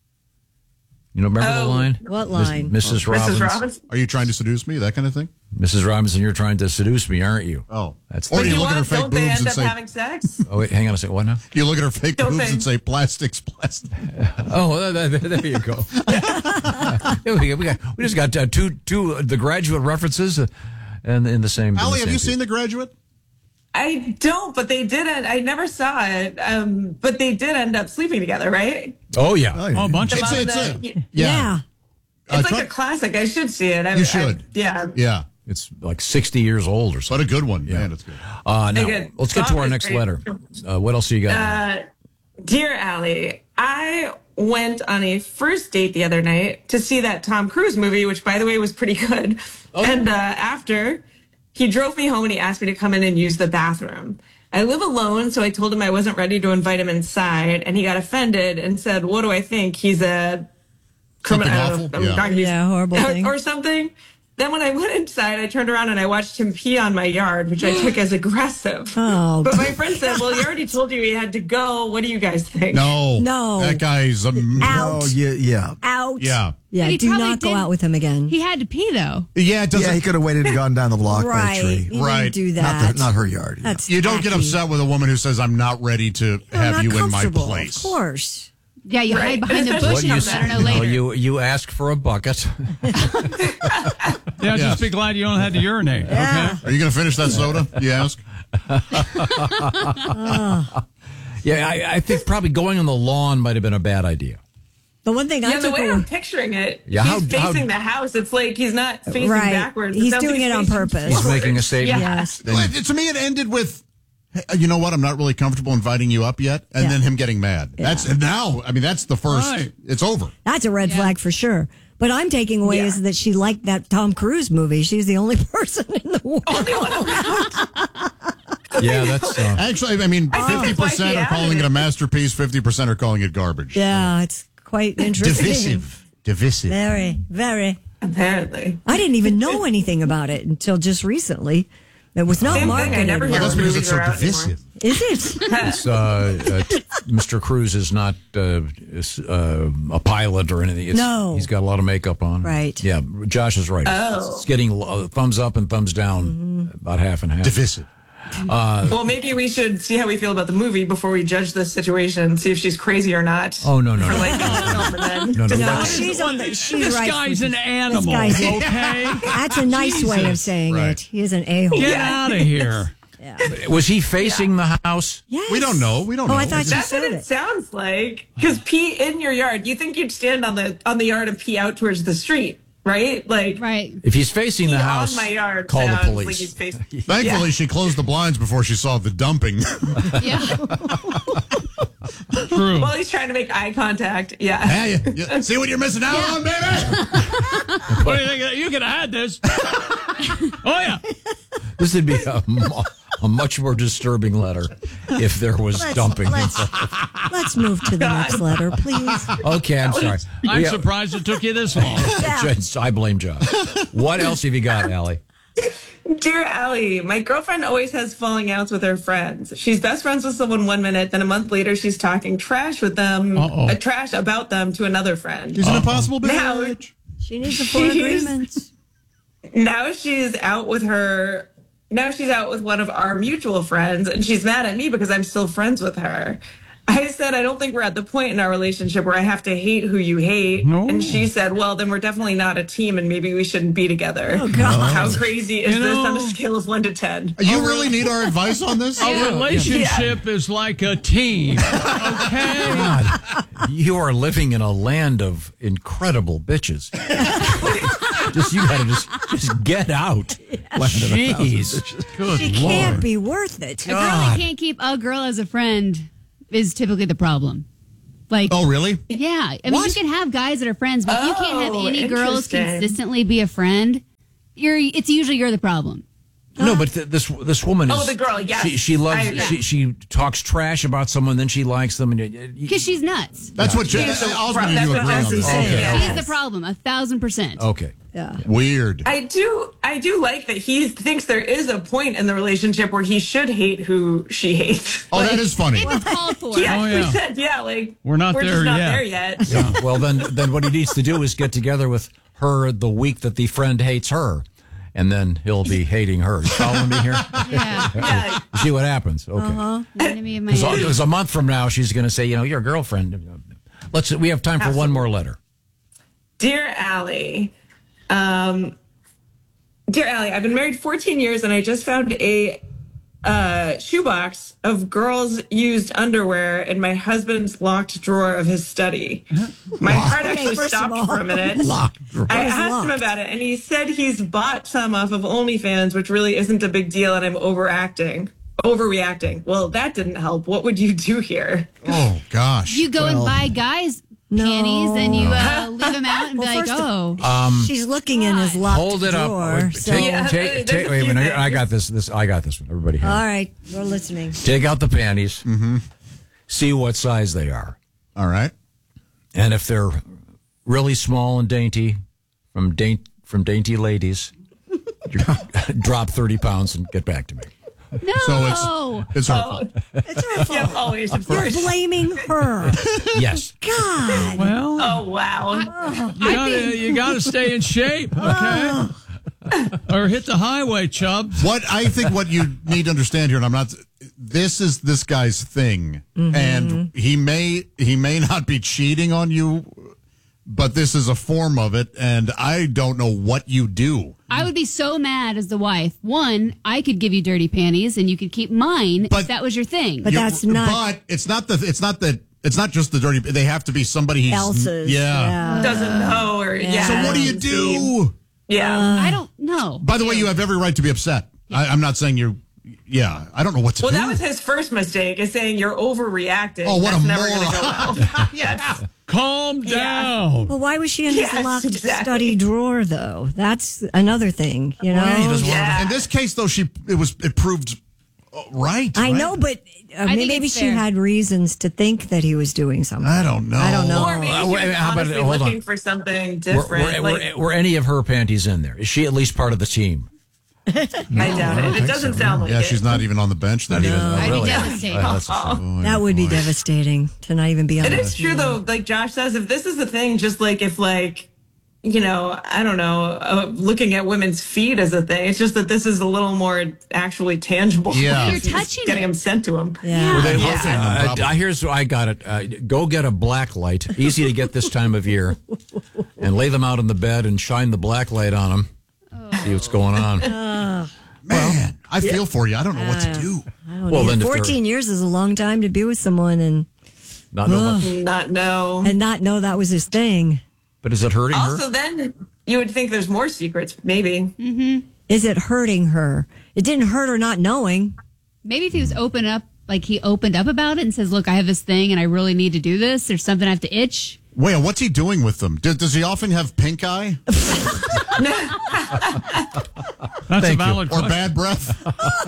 You know, remember the Oh. line? What Miss- line? Missus Robbins. Missus Robbins. Are you trying to seduce me? That kind of thing. Missus Robinson, you're trying to seduce me, aren't you? Oh, That's or the- do you You look at her want, fake don't they boobs end and up say? having sex? Oh, wait, hang on a second. What now? You look at her fake Don't boobs they? and say, "Plastics, plastic." Oh, there, there- there you go. There we, go. we, got, we just got uh, two two uh, The Graduate references, uh, and in the same. in the Allie, have same you piece. seen The Graduate? I don't, but they did. End, I never saw it. Um, but they did end up sleeping together, right? Oh yeah. Oh, yeah. Oh, a bunch of It's, About it's a, the- yeah. Yeah. Uh, It's try- like a classic. I should see it. I, You should. I, yeah. yeah, It's like sixty years old or but something. a good one. Man, it's good. Uh, now, Good. let's get to Tom our is next great. letter. Uh, what else do you got? Uh, Dear Allie, I went on a first date the other night to see that Tom Cruise movie, which, by the way, was pretty good. And uh, after, he drove me home and he asked me to come in and use the bathroom. I live alone, so I told him I wasn't ready to invite him inside, and he got offended and said, "What do I think? He's a criminal, Something I awful? don't know, I'm Yeah. not gonna use- Yeah, horrible or, thing. or something." Then when I went inside, I turned around and I watched him pee on my yard, which I took as aggressive. Oh, But my friend said, "Well, he already told you he had to go. What do you guys think?" No, No. that guy's um, Out. Oh, yeah, yeah. Out. yeah, Yeah, But he do probably not go did- out with him again. He had to pee though. yeah. It doesn't. Yeah, he could have waited and gone down the block by Right. a tree. You Right. didn't do Not, that. the, not her yard. yeah. That's you don't get tacky. upset with a woman who says, "I'm not ready to I'm have not you in my comfortable, place." Of course. Yeah, you Right. hide behind the Especially bush What and do you you better know No, later. you you ask for a bucket. Yeah, Yeah. just be glad you don't have to urinate. Yeah. Okay. Are you going to finish that soda? You ask. Yeah, I, I think probably going on the lawn might have been a bad idea. The one thing I Yeah, the took way away, I'm picturing it, Yeah, he's how- facing how- the house. It's like he's not facing Right. backwards. It He's sounds like doing it on facing purpose. He's forward. making a statement. Yeah. yes. Well, it- to me, it ended with, "Hey, you know what? I'm not really comfortable inviting you up yet," and Yeah. then him getting mad. That's and now. I mean, that's the first. Right. It's over. That's a red flag for sure. But I'm taking away Yeah. is that she liked that Tom Cruise movie. She's the only person in the world. Yeah, that's. Uh, Actually, I mean, I think fifty that's why percent she are calling added it a it. masterpiece. Fifty percent are calling it garbage. Yeah, it's quite interesting. Divisive. Divisive. Very, very. Apparently. I didn't even know anything about it until just recently. It was not Same thing. marketed. I never Well, hear that's when because movies it's so are out divisive. Is it? it's, uh, uh, t- Mister Cruz is not uh, is, uh, a pilot or anything. It's, No. he's got a lot of makeup on. Right. Yeah, Josh is right. Oh. It's getting uh, thumbs up and thumbs down, Mm-hmm. about half and half. Divisive. Uh, Well, maybe we should see how we feel about the movie before we judge this situation, see if she's crazy or not. oh no no For no. like, no, No, no, Just no. not- she's on the. She's This right. guy's for- an animal, This guy's- okay? That's a nice way of Jesus. saying Right. it. He is an a-hole. Get Yeah. out of here. Was he facing the house? Yes. We don't know. We don't Oh, know. I thought you That's said what it it. sounds like. Because pee in your yard. You think you'd stand on the on the yard and pee out towards the street, right? Like Right. If he's facing the pee house, on my yard. call the sounds police. Like he's facing, Thankfully, she closed the blinds before she saw the dumping. Yeah. True. While he's trying to make eye contact. Yeah. Hey, you- you see what you're missing out on, baby? What do you think? You could have had this. Oh, yeah. this would be a, mu- a much more disturbing letter if there was Let's- dumping. Let's, let's move to the next letter, please. Okay, I'm sorry. I'm We- surprised it took you this long. I blame Josh. What else have you got, Allie? Dear Allie, my girlfriend always has falling outs with her friends. She's best friends with someone one minute, then a month later she's talking trash with them, Uh-oh. uh, trash about them to another friend. He's an impossible Now, bitch. She needs the four She's- agreements. now she's out with her. Now she's out with one of our mutual friends, and she's mad at me because I'm still friends with her. I said, I don't think we're at the point in our relationship where I have to hate who you hate. No. And she said, well, then we're definitely not a team and maybe we shouldn't be together. Oh, God. How crazy is You this know- on a scale of one to ten? You really need our advice on this? A relationship is like a team. Okay. God, you are living in a land of incredible bitches. Just you gotta just just get out. Jeez, good She Lord. can't be worth it. A girl that can't keep a girl as a friend is typically the problem. Like, oh, really? Yeah. I mean, you can have guys that are friends, but if you can't have Oh, any girls interesting. consistently be a friend, you're. It's usually you're the problem. No, but th- this this woman is. Oh, the girl, yes. She, she loves. I- yeah. she, she talks trash about someone, then she likes them, and uh, you, Because she's nuts. That's what Yeah. Jesse, That's Osmond and what you agree on Jesse's this. saying. Okay. Yeah. She's the problem, a thousand percent. okay. Yeah. Weird. I do I do like that he thinks there is a point in the relationship where he should hate who she hates. Oh, that is funny. If it's called for. He actually yeah. said, yeah, like We're not we're there just not yet. there yet. Yeah. Well, then then what he needs to do is get together with her the week that the friend hates her, and then he'll be hating her. You following me here? Yeah. Yeah. See what happens. Okay. Uh-huh. The enemy of my So, enemy. because a month from now, she's going to say, you know, you're a girlfriend. Let's. We have time for one more letter. Dear Allie, um, Dear Allie, I've been married fourteen years and I just found a uh, shoebox of girls' used underwear in my husband's locked drawer of his study. My heart Okay, actually first of stopped all- for a minute. Locked drawer. I What is asked him locked? about it and he said he's bought some off of OnlyFans, which really isn't a big deal and I'm overacting. Overreacting. Well, that didn't help. What would you do here? Oh, gosh. You go and buy guys' panties and you uh, leave them out and Well, be like, first of- oh. Um, She's looking in his locked hold it up. drawer. Wait, so. Take, Yeah, take, there's take, a wait a few minute. I things. got this. This I got this one. Everybody here. All right, we're listening. Take out the panties. Mm-hmm. See what size they are. All right. And if they're really small and dainty, from daint from dainty ladies, drop thirty pounds and get back to me. No. So it's it's her fault. It's her fault. Yeah, always. Of You're course. blaming her. Yes. God. Well, Oh, wow. you gotta, you gotta stay in shape, okay? Or hit the highway, chubs. What I think what you need to understand here, and I'm not. This is this guy's thing, and he may he may not be cheating on you, but this is a form of it, and I don't know what you do. I would be so mad as the wife. One, I could give you dirty panties and you could keep mine But- if that was your thing. But You- that's not But it's not the. It's not that. It's not just the dirty. They have to be somebody he's else's. Yeah. Doesn't know or, yeah. So what do you do? Yeah. I don't know. By the way, you have every right to be upset. I, I'm not saying you're. Yeah, I don't know what to Well, do. that was his first mistake, is saying you're overreacting. Oh, what That's a never going to go moron. well. Yes. Calm down. Well, why was she in Yes, his locked exactly. study drawer, though? That's another thing, you know. Well, he doesn't want Yeah. to- in this case, though, she it was it proved uh, right. I right? know, but uh, I think maybe it's she fair. had reasons to think that he was doing something. I don't know. I don't know. Or maybe Uh, she wait, was how about- honestly hold on. looking for something Were, different. were, like, were, were any of her panties in there? Is she at least part of the team? I doubt it. It doesn't sound like Yeah, it. she's not even on the bench. Then. Not even. I'd be really? devastated. Oh, that's a shame. That would be devastating to not even be on It the is true, though, like Josh says, if this is the thing, just like if, like, you know, I don't know, uh, looking at women's feet as a thing, it's just that this is a little more actually tangible. Yeah. You're She's touching getting it. them sent to him. Yeah. Were they Yeah. located? No Uh, problem. uh, here's I got it. Uh, go get a black light. Easy to get this time of year, and lay them out in the bed and shine the black light on them. See what's going on. Man, I feel for you. I don't know what to do. I don't Well, know. then if they're- fourteen years is a long time to be with someone and Not know Ugh. much. Not know. and not know that was his thing. But is it hurting her? Also, then you would think there's more secrets, maybe. Is it hurting her? It didn't hurt her not knowing. Maybe if he was open up, like he opened up about it and says, look, I have this thing and I really need to do this. There's something I have to itch. Wait, what's he doing with them? Does, does he often have pink eye That's Thank a you. valid or question. bad breath?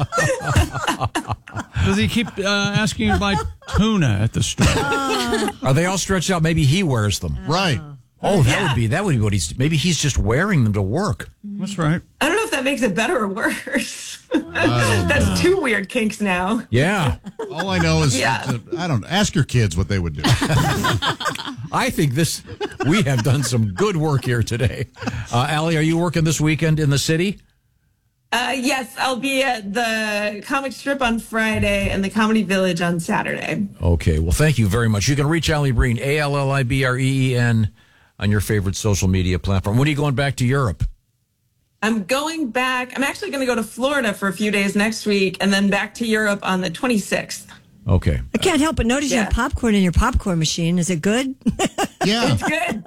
Does he keep uh, asking you to buy tuna at the store? Are they all stretched out? Maybe he wears them. Right. Oh, that would be that would be what he's. Maybe he's just wearing them to work. That's right. I don't know if that makes it better or worse. That's two weird kinks now. Yeah, All I know is, Yeah. uh, I don't ask your kids what they would do. I think this. We have done some good work here today. Uh, Allie, are you working this weekend in the city? Uh, yes, I'll be at the comic strip on Friday and the Comedy Village on Saturday. Okay, well, thank you very much. You can reach Allie Breen, A L L I B R E E N, on your favorite social media platform. When are you going back to Europe? I'm going back. I'm actually going to go to Florida for a few days next week and then back to Europe on the twenty-sixth. Okay. I can't help but notice Yeah. you have popcorn in your popcorn machine. Is it good? Yeah. It's good.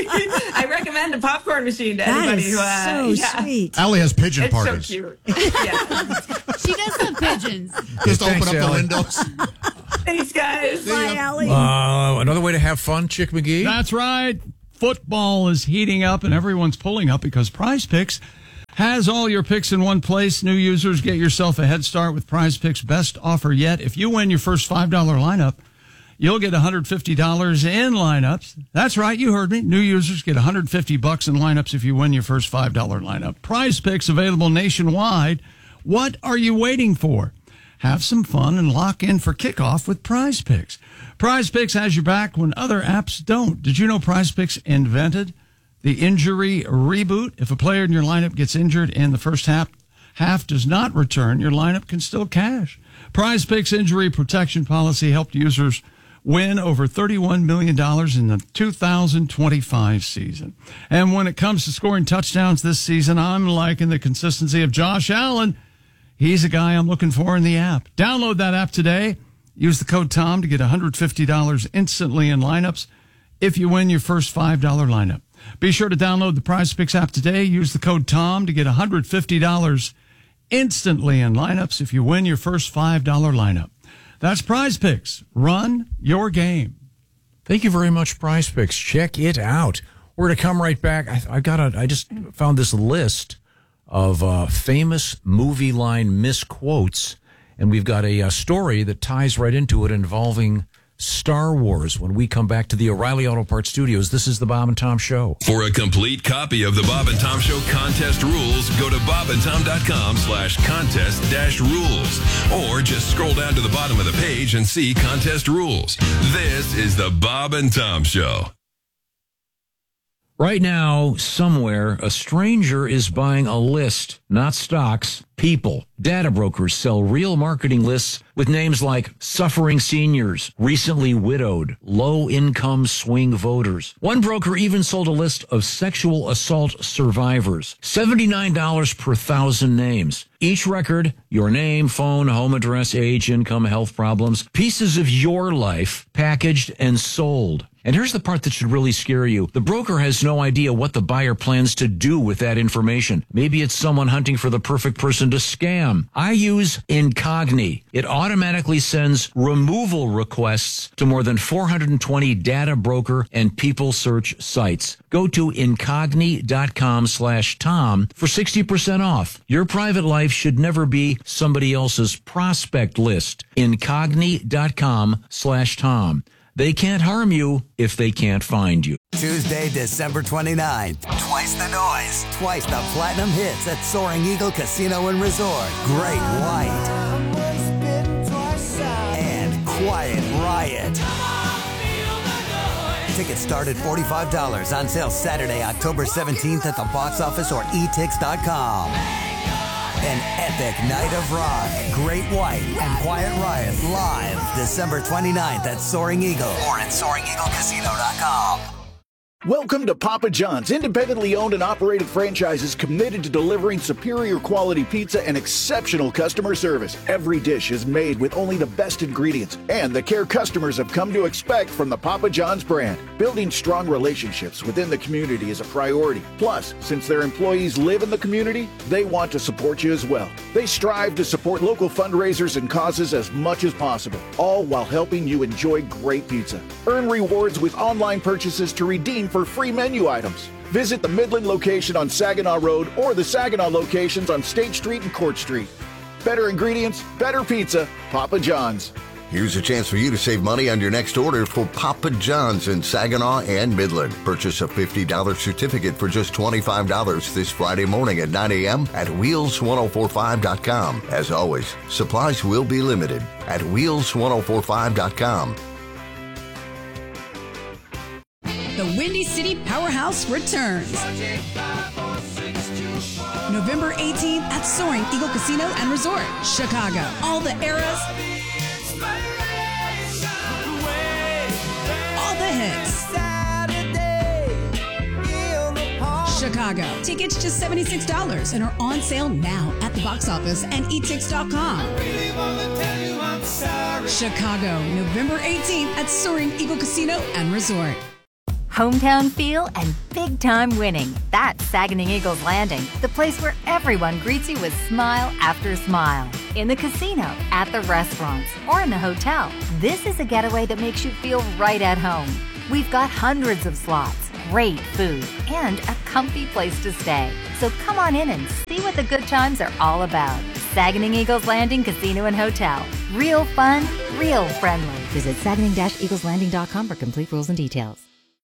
I recommend a popcorn machine to That anybody is who. Uh, so yeah. sweet. Allie has pigeon It's parties. so cute. Yeah. She does have pigeons. Just Yeah, thanks, open up Allie. the windows. Thanks, guys. Bye, Allie. Uh, another way to have fun, Chick McGee? That's right. Football is heating up and everyone's pulling up because Prize Picks has all your picks in one place. New users, get yourself a head start with Prize Picks' best offer yet. If you win your first five dollar lineup, you'll get one hundred fifty dollars in lineups. That's right, you heard me. New users get one hundred fifty bucks in lineups if you win your first five dollar lineup. Prize Picks available nationwide. What are you waiting for? Have some fun and lock in for kickoff with Prize Picks. Prize Picks has your back when other apps don't. Did you know Prize Picks invented the injury reboot? If a player in your lineup gets injured and the first half, half does not return, your lineup can still cash. Prize Picks injury protection policy helped users win over thirty-one million dollars in the two thousand twenty-five season. And when it comes to scoring touchdowns this season, I'm liking the consistency of Josh Allen. He's a guy I'm looking for in the app. Download that app today. Use the code TOM to get one hundred fifty dollars instantly in lineups if you win your first five dollar lineup. Be sure to download the Prize Picks app today. Use the code TOM to get one hundred fifty dollars instantly in lineups if you win your first five dollar lineup. That's Prize Picks. Run your game. Thank you very much, Prize Picks. Check it out. We're going to come right back. I, I got a, I just found this list of uh, famous movie line misquotes, and we've got a, a story that ties right into it involving Star Wars when we come back to the O'Reilly Auto Parts Studios. This is the Bob and Tom Show. For a complete copy of the Bob and Tom Show contest rules, go to bobandtom.com slash contest dash rules. Or just scroll down to the bottom of the page and see contest rules. This is the Bob and Tom Show. Right now, somewhere, a stranger is buying a list, not stocks, people. Data brokers sell real marketing lists with names like suffering seniors, recently widowed, low-income swing voters. One broker even sold a list of sexual assault survivors. seventy-nine dollars per thousand names. Each record, your name, phone, home address, age, income, health problems, pieces of your life packaged and sold. And here's the part that should really scare you. The broker has no idea what the buyer plans to do with that information. Maybe it's someone hunting for the perfect person to scam. I use Incogni. It automatically sends removal requests to more than four hundred twenty data broker and people search sites. Go to incogni.com slash Tom for sixty percent off. Your private life should never be somebody else's prospect list. Incogni.com slash Tom. They can't harm you if they can't find you. Tuesday, December twenty-ninth. Twice the noise. Twice the platinum hits at Soaring Eagle Casino and Resort. Great White. And Quiet Riot. Tickets start at forty-five dollars. On sale Saturday, October seventeenth at the box office or e tix dot com. An epic night of rock. Great White and Quiet Riot live December twenty-ninth at Soaring Eagle or at soaring eagle casino dot com. Welcome to Papa John's, independently owned and operated franchises committed to delivering superior quality pizza and exceptional customer service. Every dish is made with only the best ingredients and the care customers have come to expect from the Papa John's brand. Building strong relationships within the community is a priority. Plus, since their employees live in the community, they want to support you as well. They strive to support local fundraisers and causes as much as possible, all while helping you enjoy great pizza. Earn rewards with online purchases to redeem for free menu items. Visit the Midland location on Saginaw Road or the Saginaw locations on State Street and Court Street. Better ingredients, better pizza, Papa John's. Here's a chance for you to save money on your next order for Papa John's in Saginaw and Midland. Purchase a fifty dollars certificate for just twenty-five dollars this Friday morning at nine a.m. at wheels ten forty-five dot com. As always, supplies will be limited at wheels ten forty-five dot com. The Windy City Powerhouse returns. November eighteenth at Soaring Eagle Casino and Resort, Chicago. All the eras, all the hits. Chicago. Tickets just seventy-six dollars and are on sale now at the box office and e tix dot com. Chicago, November eighteenth at Soaring Eagle Casino and Resort. Hometown feel and big-time winning. That's Saguenay Eagles Landing, the place where everyone greets you with smile after smile. In the casino, at the restaurants, or in the hotel, this is a getaway that makes you feel right at home. We've got hundreds of slots, great food, and a comfy place to stay. So come on in and see what the good times are all about. Saguenay Eagles Landing Casino and Hotel. Real fun, real friendly. Visit Saguenay Eagles Landing dot com for complete rules and details.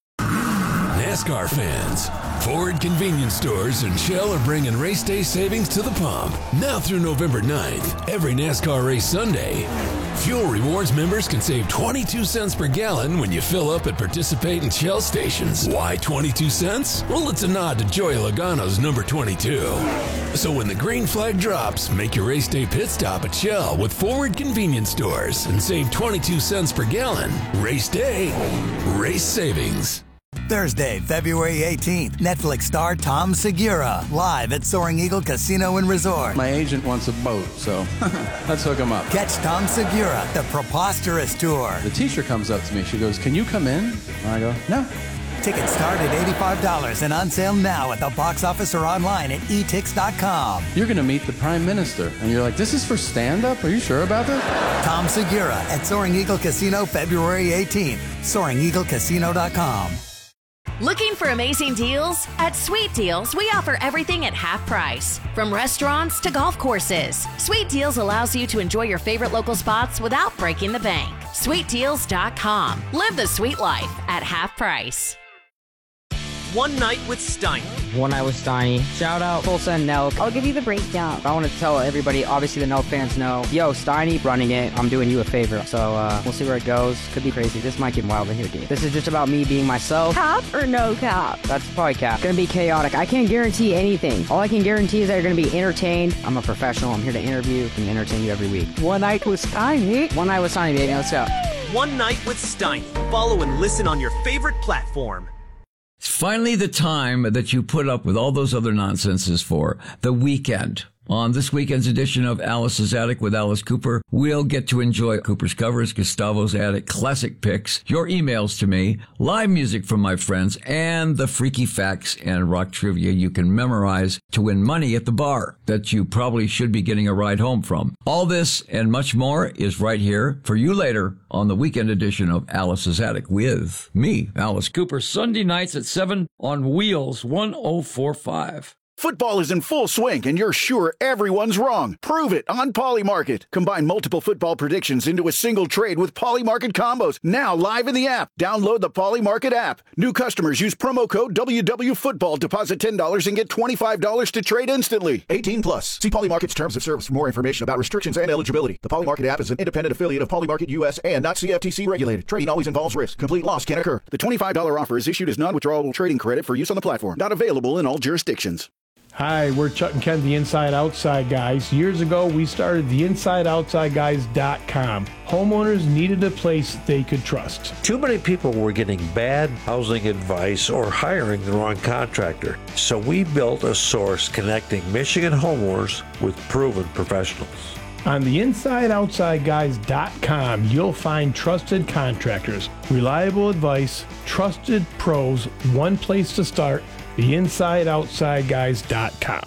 NASCAR fans, Ford Convenience Stores and Shell are bringing race day savings to the pump. Now through November ninth, every NASCAR race Sunday, Fuel Rewards members can save twenty-two cents per gallon when you fill up at participating Shell stations. Why twenty-two cents? Well, it's a nod to Joey Logano's number twenty-two. So when the green flag drops, make your race day pit stop at Shell with Ford Convenience Stores and save twenty-two cents per gallon. Race day, race savings. Thursday, February eighteenth, Netflix star Tom Segura, live at Soaring Eagle Casino and Resort. My agent wants a boat, so let's hook him up. Catch Tom Segura, the Preposterous Tour. The teacher comes up to me. She goes, "Can you come in?" And I go, "No." Tickets start at eighty-five dollars and on sale now at the box office or online at e tix dot com. You're going to meet the Prime Minister, and you're like, "This is for stand-up? Are you sure about that?" Tom Segura at Soaring Eagle Casino, February eighteenth. Soaring Eagle Casino dot com. Looking for amazing deals? At Sweet Deals, we offer everything at half price. From restaurants to golf courses. Sweet Deals allows you to enjoy your favorite local spots without breaking the bank. sweet deals dot com. Live the sweet life at half price. One Night with Steiny. One Night with Steiny. Shout out Full Send Nelk. I'll give you the breakdown. I want to tell everybody, obviously the Nelk fans know, yo, Steiny running it. I'm doing you a favor. So uh, we'll see where it goes. Could be crazy. This might get wild in here, dude. This is just about me being myself. Cap or no cap? That's probably cap. Gonna be chaotic. I can't guarantee anything. All I can guarantee is that you're gonna be entertained. I'm a professional. I'm here to interview and entertain you every week. One Night with Steiny. One Night with Steiny, baby. Let's go. One Night with Steiny. Follow and listen on your favorite platform. It's finally the time that you put up with all those other nonsenses for, the weekend. On this weekend's edition of Alice's Attic with Alice Cooper, we'll get to enjoy Cooper's covers, Gustavo's Attic classic picks, your emails to me, live music from my friends, and the freaky facts and rock trivia you can memorize to win money at the bar that you probably should be getting a ride home from. All this and much more is right here for you later on the weekend edition of Alice's Attic with me, Alice Cooper, Sunday nights at seven on Wheels one oh four point five. Football is in full swing, and you're sure everyone's wrong. Prove it on Polymarket. Combine multiple football predictions into a single trade with Polymarket combos. Now live in the app. Download the Polymarket app. New customers use promo code W W Football. Deposit ten dollars and get twenty-five dollars to trade instantly. eighteen plus. See Polymarket's terms of service for more information about restrictions and eligibility. The Polymarket app is an independent affiliate of Polymarket U S and not C F T C regulated. Trading always involves risk. Complete loss can occur. The twenty-five dollars offer is issued as non-withdrawable trading credit for use on the platform. Not available in all jurisdictions. Hi, we're Chuck and Ken, the Inside Outside Guys. Years ago, we started the inside outside guys dot com. Homeowners needed a place they could trust. Too many people were getting bad housing advice or hiring the wrong contractor. So we built a source connecting Michigan homeowners with proven professionals. On the inside outside guys dot com, you'll find trusted contractors, reliable advice, trusted pros, one place to start, the inside outside guys dot com.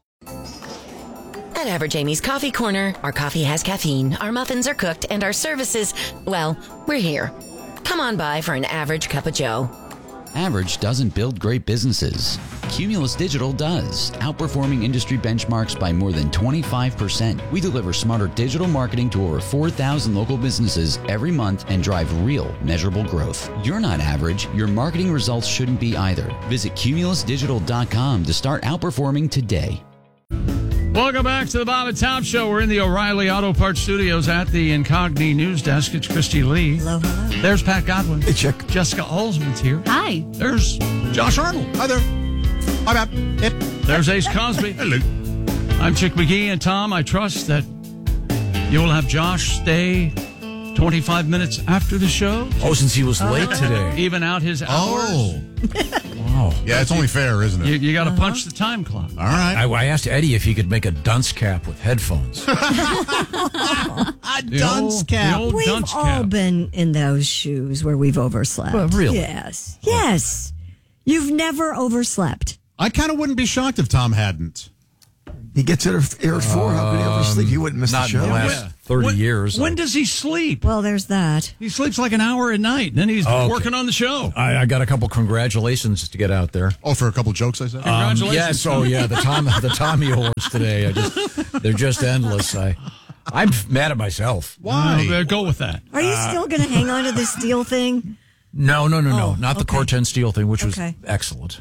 At Average Amy's Coffee Corner, our coffee has caffeine, our muffins are cooked, and our services, well, we're here. Come on by for an average cup of joe. Average doesn't build great businesses. Cumulus Digital does, outperforming industry benchmarks by more than twenty-five percent. We deliver smarter digital marketing to over four thousand local businesses every month and drive real, measurable growth. You're not average. Your marketing results shouldn't be either. Visit cumulus digital dot com to start outperforming today. Welcome back to the Bob and Tom Show. We're in the O'Reilly Auto Parts Studios at the Incogni News Desk. It's Christy Lee. Hello, hello. There's Pat Godwin. Hey, Chick. Jessica Olsman's here. Hi. There's Josh Arnold. Hi there. My bad. Hip. There's Ace Cosby. Hello. I'm Chick McGee, and Tom, I trust that you'll have Josh stay twenty-five minutes after the show. Oh, since he was late today. Even out his hours. Oh. Wow. Yeah, it's only fair, isn't it? You, you got to Uh-huh. punch the time clock. All right. I, I asked Eddie if he could make a dunce cap with headphones. A The dunce old- cap. the old We've dunce all cap. been in those shoes where we've overslept. Well, really? Yes. Yes. You've never overslept. I kind of wouldn't be shocked if Tom hadn't. He gets it at Air four. How could he ever sleep? He wouldn't miss Not the show. in the last Yeah. thirty When- years. When does he sleep? Well, there's that. He sleeps like an hour at night, and then he's Okay. working on the show. I, I got a couple congratulations to get out there. Oh, for a couple jokes I said? Um, Congratulations. yes. Oh, yeah. The Tom, the Tommy Awards today. I just, they're just endless. I, I'm mad at myself. Why? Uh, go with that. Are you still going to hang on to the steel thing? No, no, no, no. Oh, Not the okay. Corten Steel thing, which was Okay. excellent.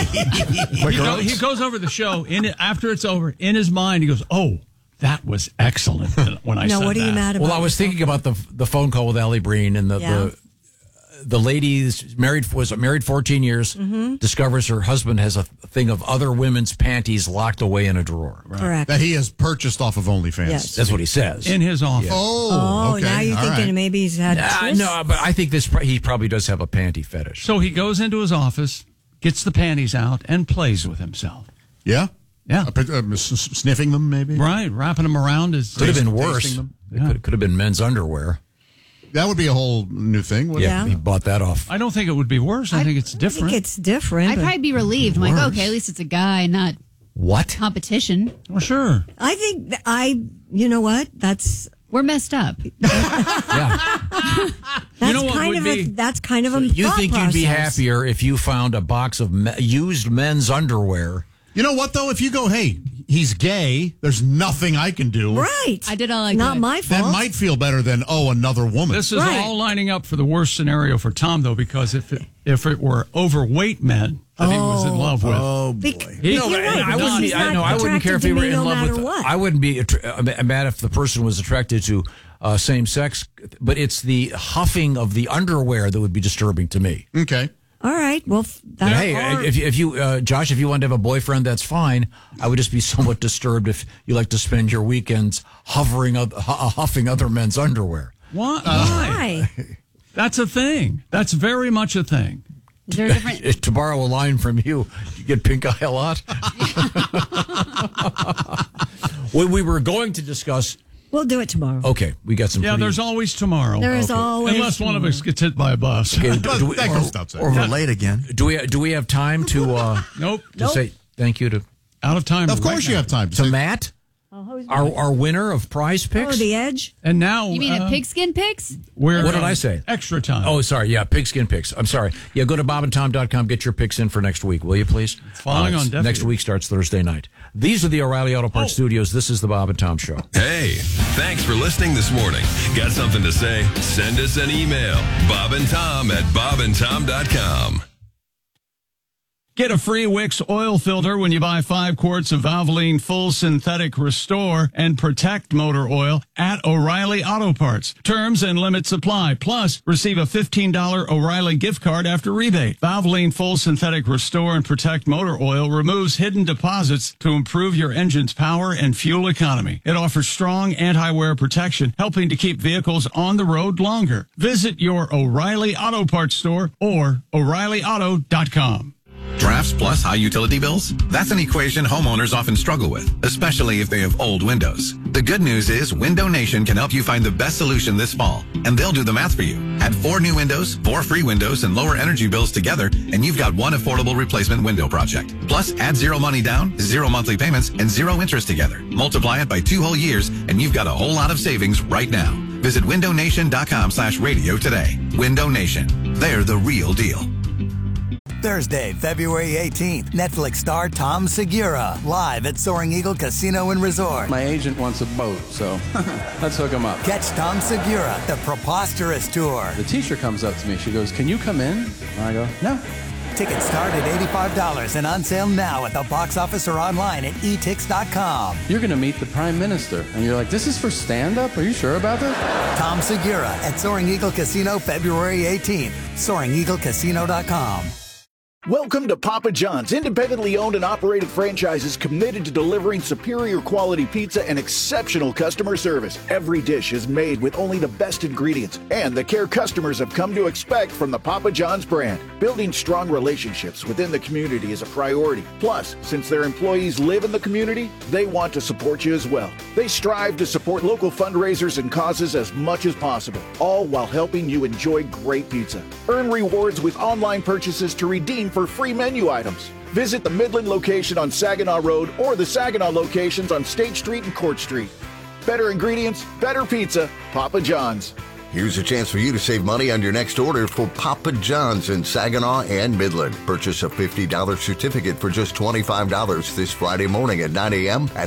He, go, he goes over the show, in it, after it's over, in his mind, he goes, oh, that was excellent when I No, said what are you that. mad about? Well, I was thinking about the the phone call with Allie Breen and the Yeah. the, the lady's married was married fourteen years, Mm-hmm. discovers her husband has a thing of other women's panties locked away in a drawer. Correct. That he has purchased off of OnlyFans. Yes. That's what he says. In his office. Oh, Oh, okay. now you're All thinking right. maybe he's had Uh, twists? no, but I think this he probably does have a panty fetish. So he goes into his office, gets the panties out, and plays with himself. Yeah? Yeah. Uh, uh, s- s- sniffing them, maybe? Right, wrapping them around his. Could have been tasting worse. them. It could, could have been men's underwear. That would be a whole new thing. wouldn't Yeah, Yeah. he bought that off. I don't think it would be worse. I, think it's I different. think it's different. I'd but probably be relieved. I'm like, Worse. okay, at least it's a guy, not What? competition. well, sure. I think th- I, you know what? That's We're messed up. Yeah. that's know what kind would of be- a that's kind of a You thought think you'd be process. happier if you found a box of me- used men's underwear? You know what, though? If you go, hey, he's gay, there's nothing I can do. Right. I did all I Not could. my fault. That might feel better than, oh, another woman. This is Right. all lining up for the worst scenario for Tom, though, because if it, if it were overweight men that he was in love with, Oh, boy. Bec- He- No, You're right, I because wouldn't. he's Be, I not know. I wouldn't care if he attracted were to me in no love matter with. what. I wouldn't be attra- uh, mad if the person was attracted to uh, same sex, but it's the huffing of the underwear that would be disturbing to me. Okay. All right. Well, f- that hey, are- if, if you, uh, Josh, if you wanted to have a boyfriend, that's fine. I would just be somewhat disturbed if you like to spend your weekends hovering, oth- hu- huffing other men's underwear. why? why? Why? That's a thing. That's very much a thing. Is there a different? To borrow a line from you, you get pink eye a lot. Well, we were going to discuss. We'll do it tomorrow. Okay, we got some. Yeah, pretty- there's always tomorrow. There is always Unless one of us gets hit by a bus. Okay, do, do we, That or, goes without saying. Or we're late again. do we do we have time to uh, Nope. to say thank you to Out of time. Of right course you now. have time. to Matt, our our winner of Prize Oh, Picks? the edge. And now You mean uh, a pigskin pigs? we're What did um, I say? Extra time. Oh, sorry. Yeah, pigskin picks. I'm sorry. Yeah, go to bob and tom dot com. Get your picks in for next week, will you, please? falling on deaf Next ears. week starts Thursday night. These are the O'Reilly Auto Parts Studios. This is the Bob and Tom Show. Hey, thanks for listening this morning. Got something to say? Send us an email. Bob and Tom at bob and tom dot com. Get a free Wix oil filter when you buy five quarts of Valvoline Full Synthetic Restore and Protect Motor Oil at O'Reilly Auto Parts. Terms and limits apply. Plus, receive a fifteen dollars O'Reilly gift card after rebate. Valvoline Full Synthetic Restore and Protect Motor Oil removes hidden deposits to improve your engine's power and fuel economy. It offers strong anti-wear protection, helping to keep vehicles on the road longer. Visit your O'Reilly Auto Parts store or O'Reilly Auto dot com. Drafts plus high utility bills? That's an equation homeowners often struggle with, especially if they have old windows. The good news is Window Nation can help you find the best solution this fall, and they'll do the math for you. Add four new windows, four free windows, and lower energy bills together, and you've got one affordable replacement window project. Plus, add zero money down, zero monthly payments, and zero interest together. Multiply it by two whole years, and you've got a whole lot of savings right now. Visit window nation dot com slash radio today. Window Nation. They're the real deal. Thursday, February eighteenth, Netflix star Tom Segura, live at Soaring Eagle Casino and Resort. My agent wants a boat, so let's hook him up. Catch Tom Segura, the Preposterous Tour. The teacher comes up to me. She goes, "Can you come in?" And I go, "No." Tickets start at eighty-five dollars and on sale now at the box office or online at e tix dot com. You're going to meet the Prime Minister. And you're like, "This is for stand-up? Are you sure about this?" Tom Segura at Soaring Eagle Casino, February eighteenth. soaring eagle casino dot com. Welcome to Papa John's, independently owned and operated franchises committed to delivering superior quality pizza and exceptional customer service. Every dish is made with only the best ingredients and the care customers have come to expect from the Papa John's brand. Building strong relationships within the community is a priority. Plus, since their employees live in the community, they want to support you as well. They strive to support local fundraisers and causes as much as possible, all while helping you enjoy great pizza. Earn rewards with online purchases to redeem for free menu items. Visit the Midland location on Saginaw Road or the Saginaw locations on State Street and Court Street. Better ingredients, better pizza, Papa John's. Here's a chance for you to save money on your next order for Papa John's in Saginaw and Midland. Purchase a fifty dollars certificate for just twenty-five dollars this Friday morning at nine a.m. at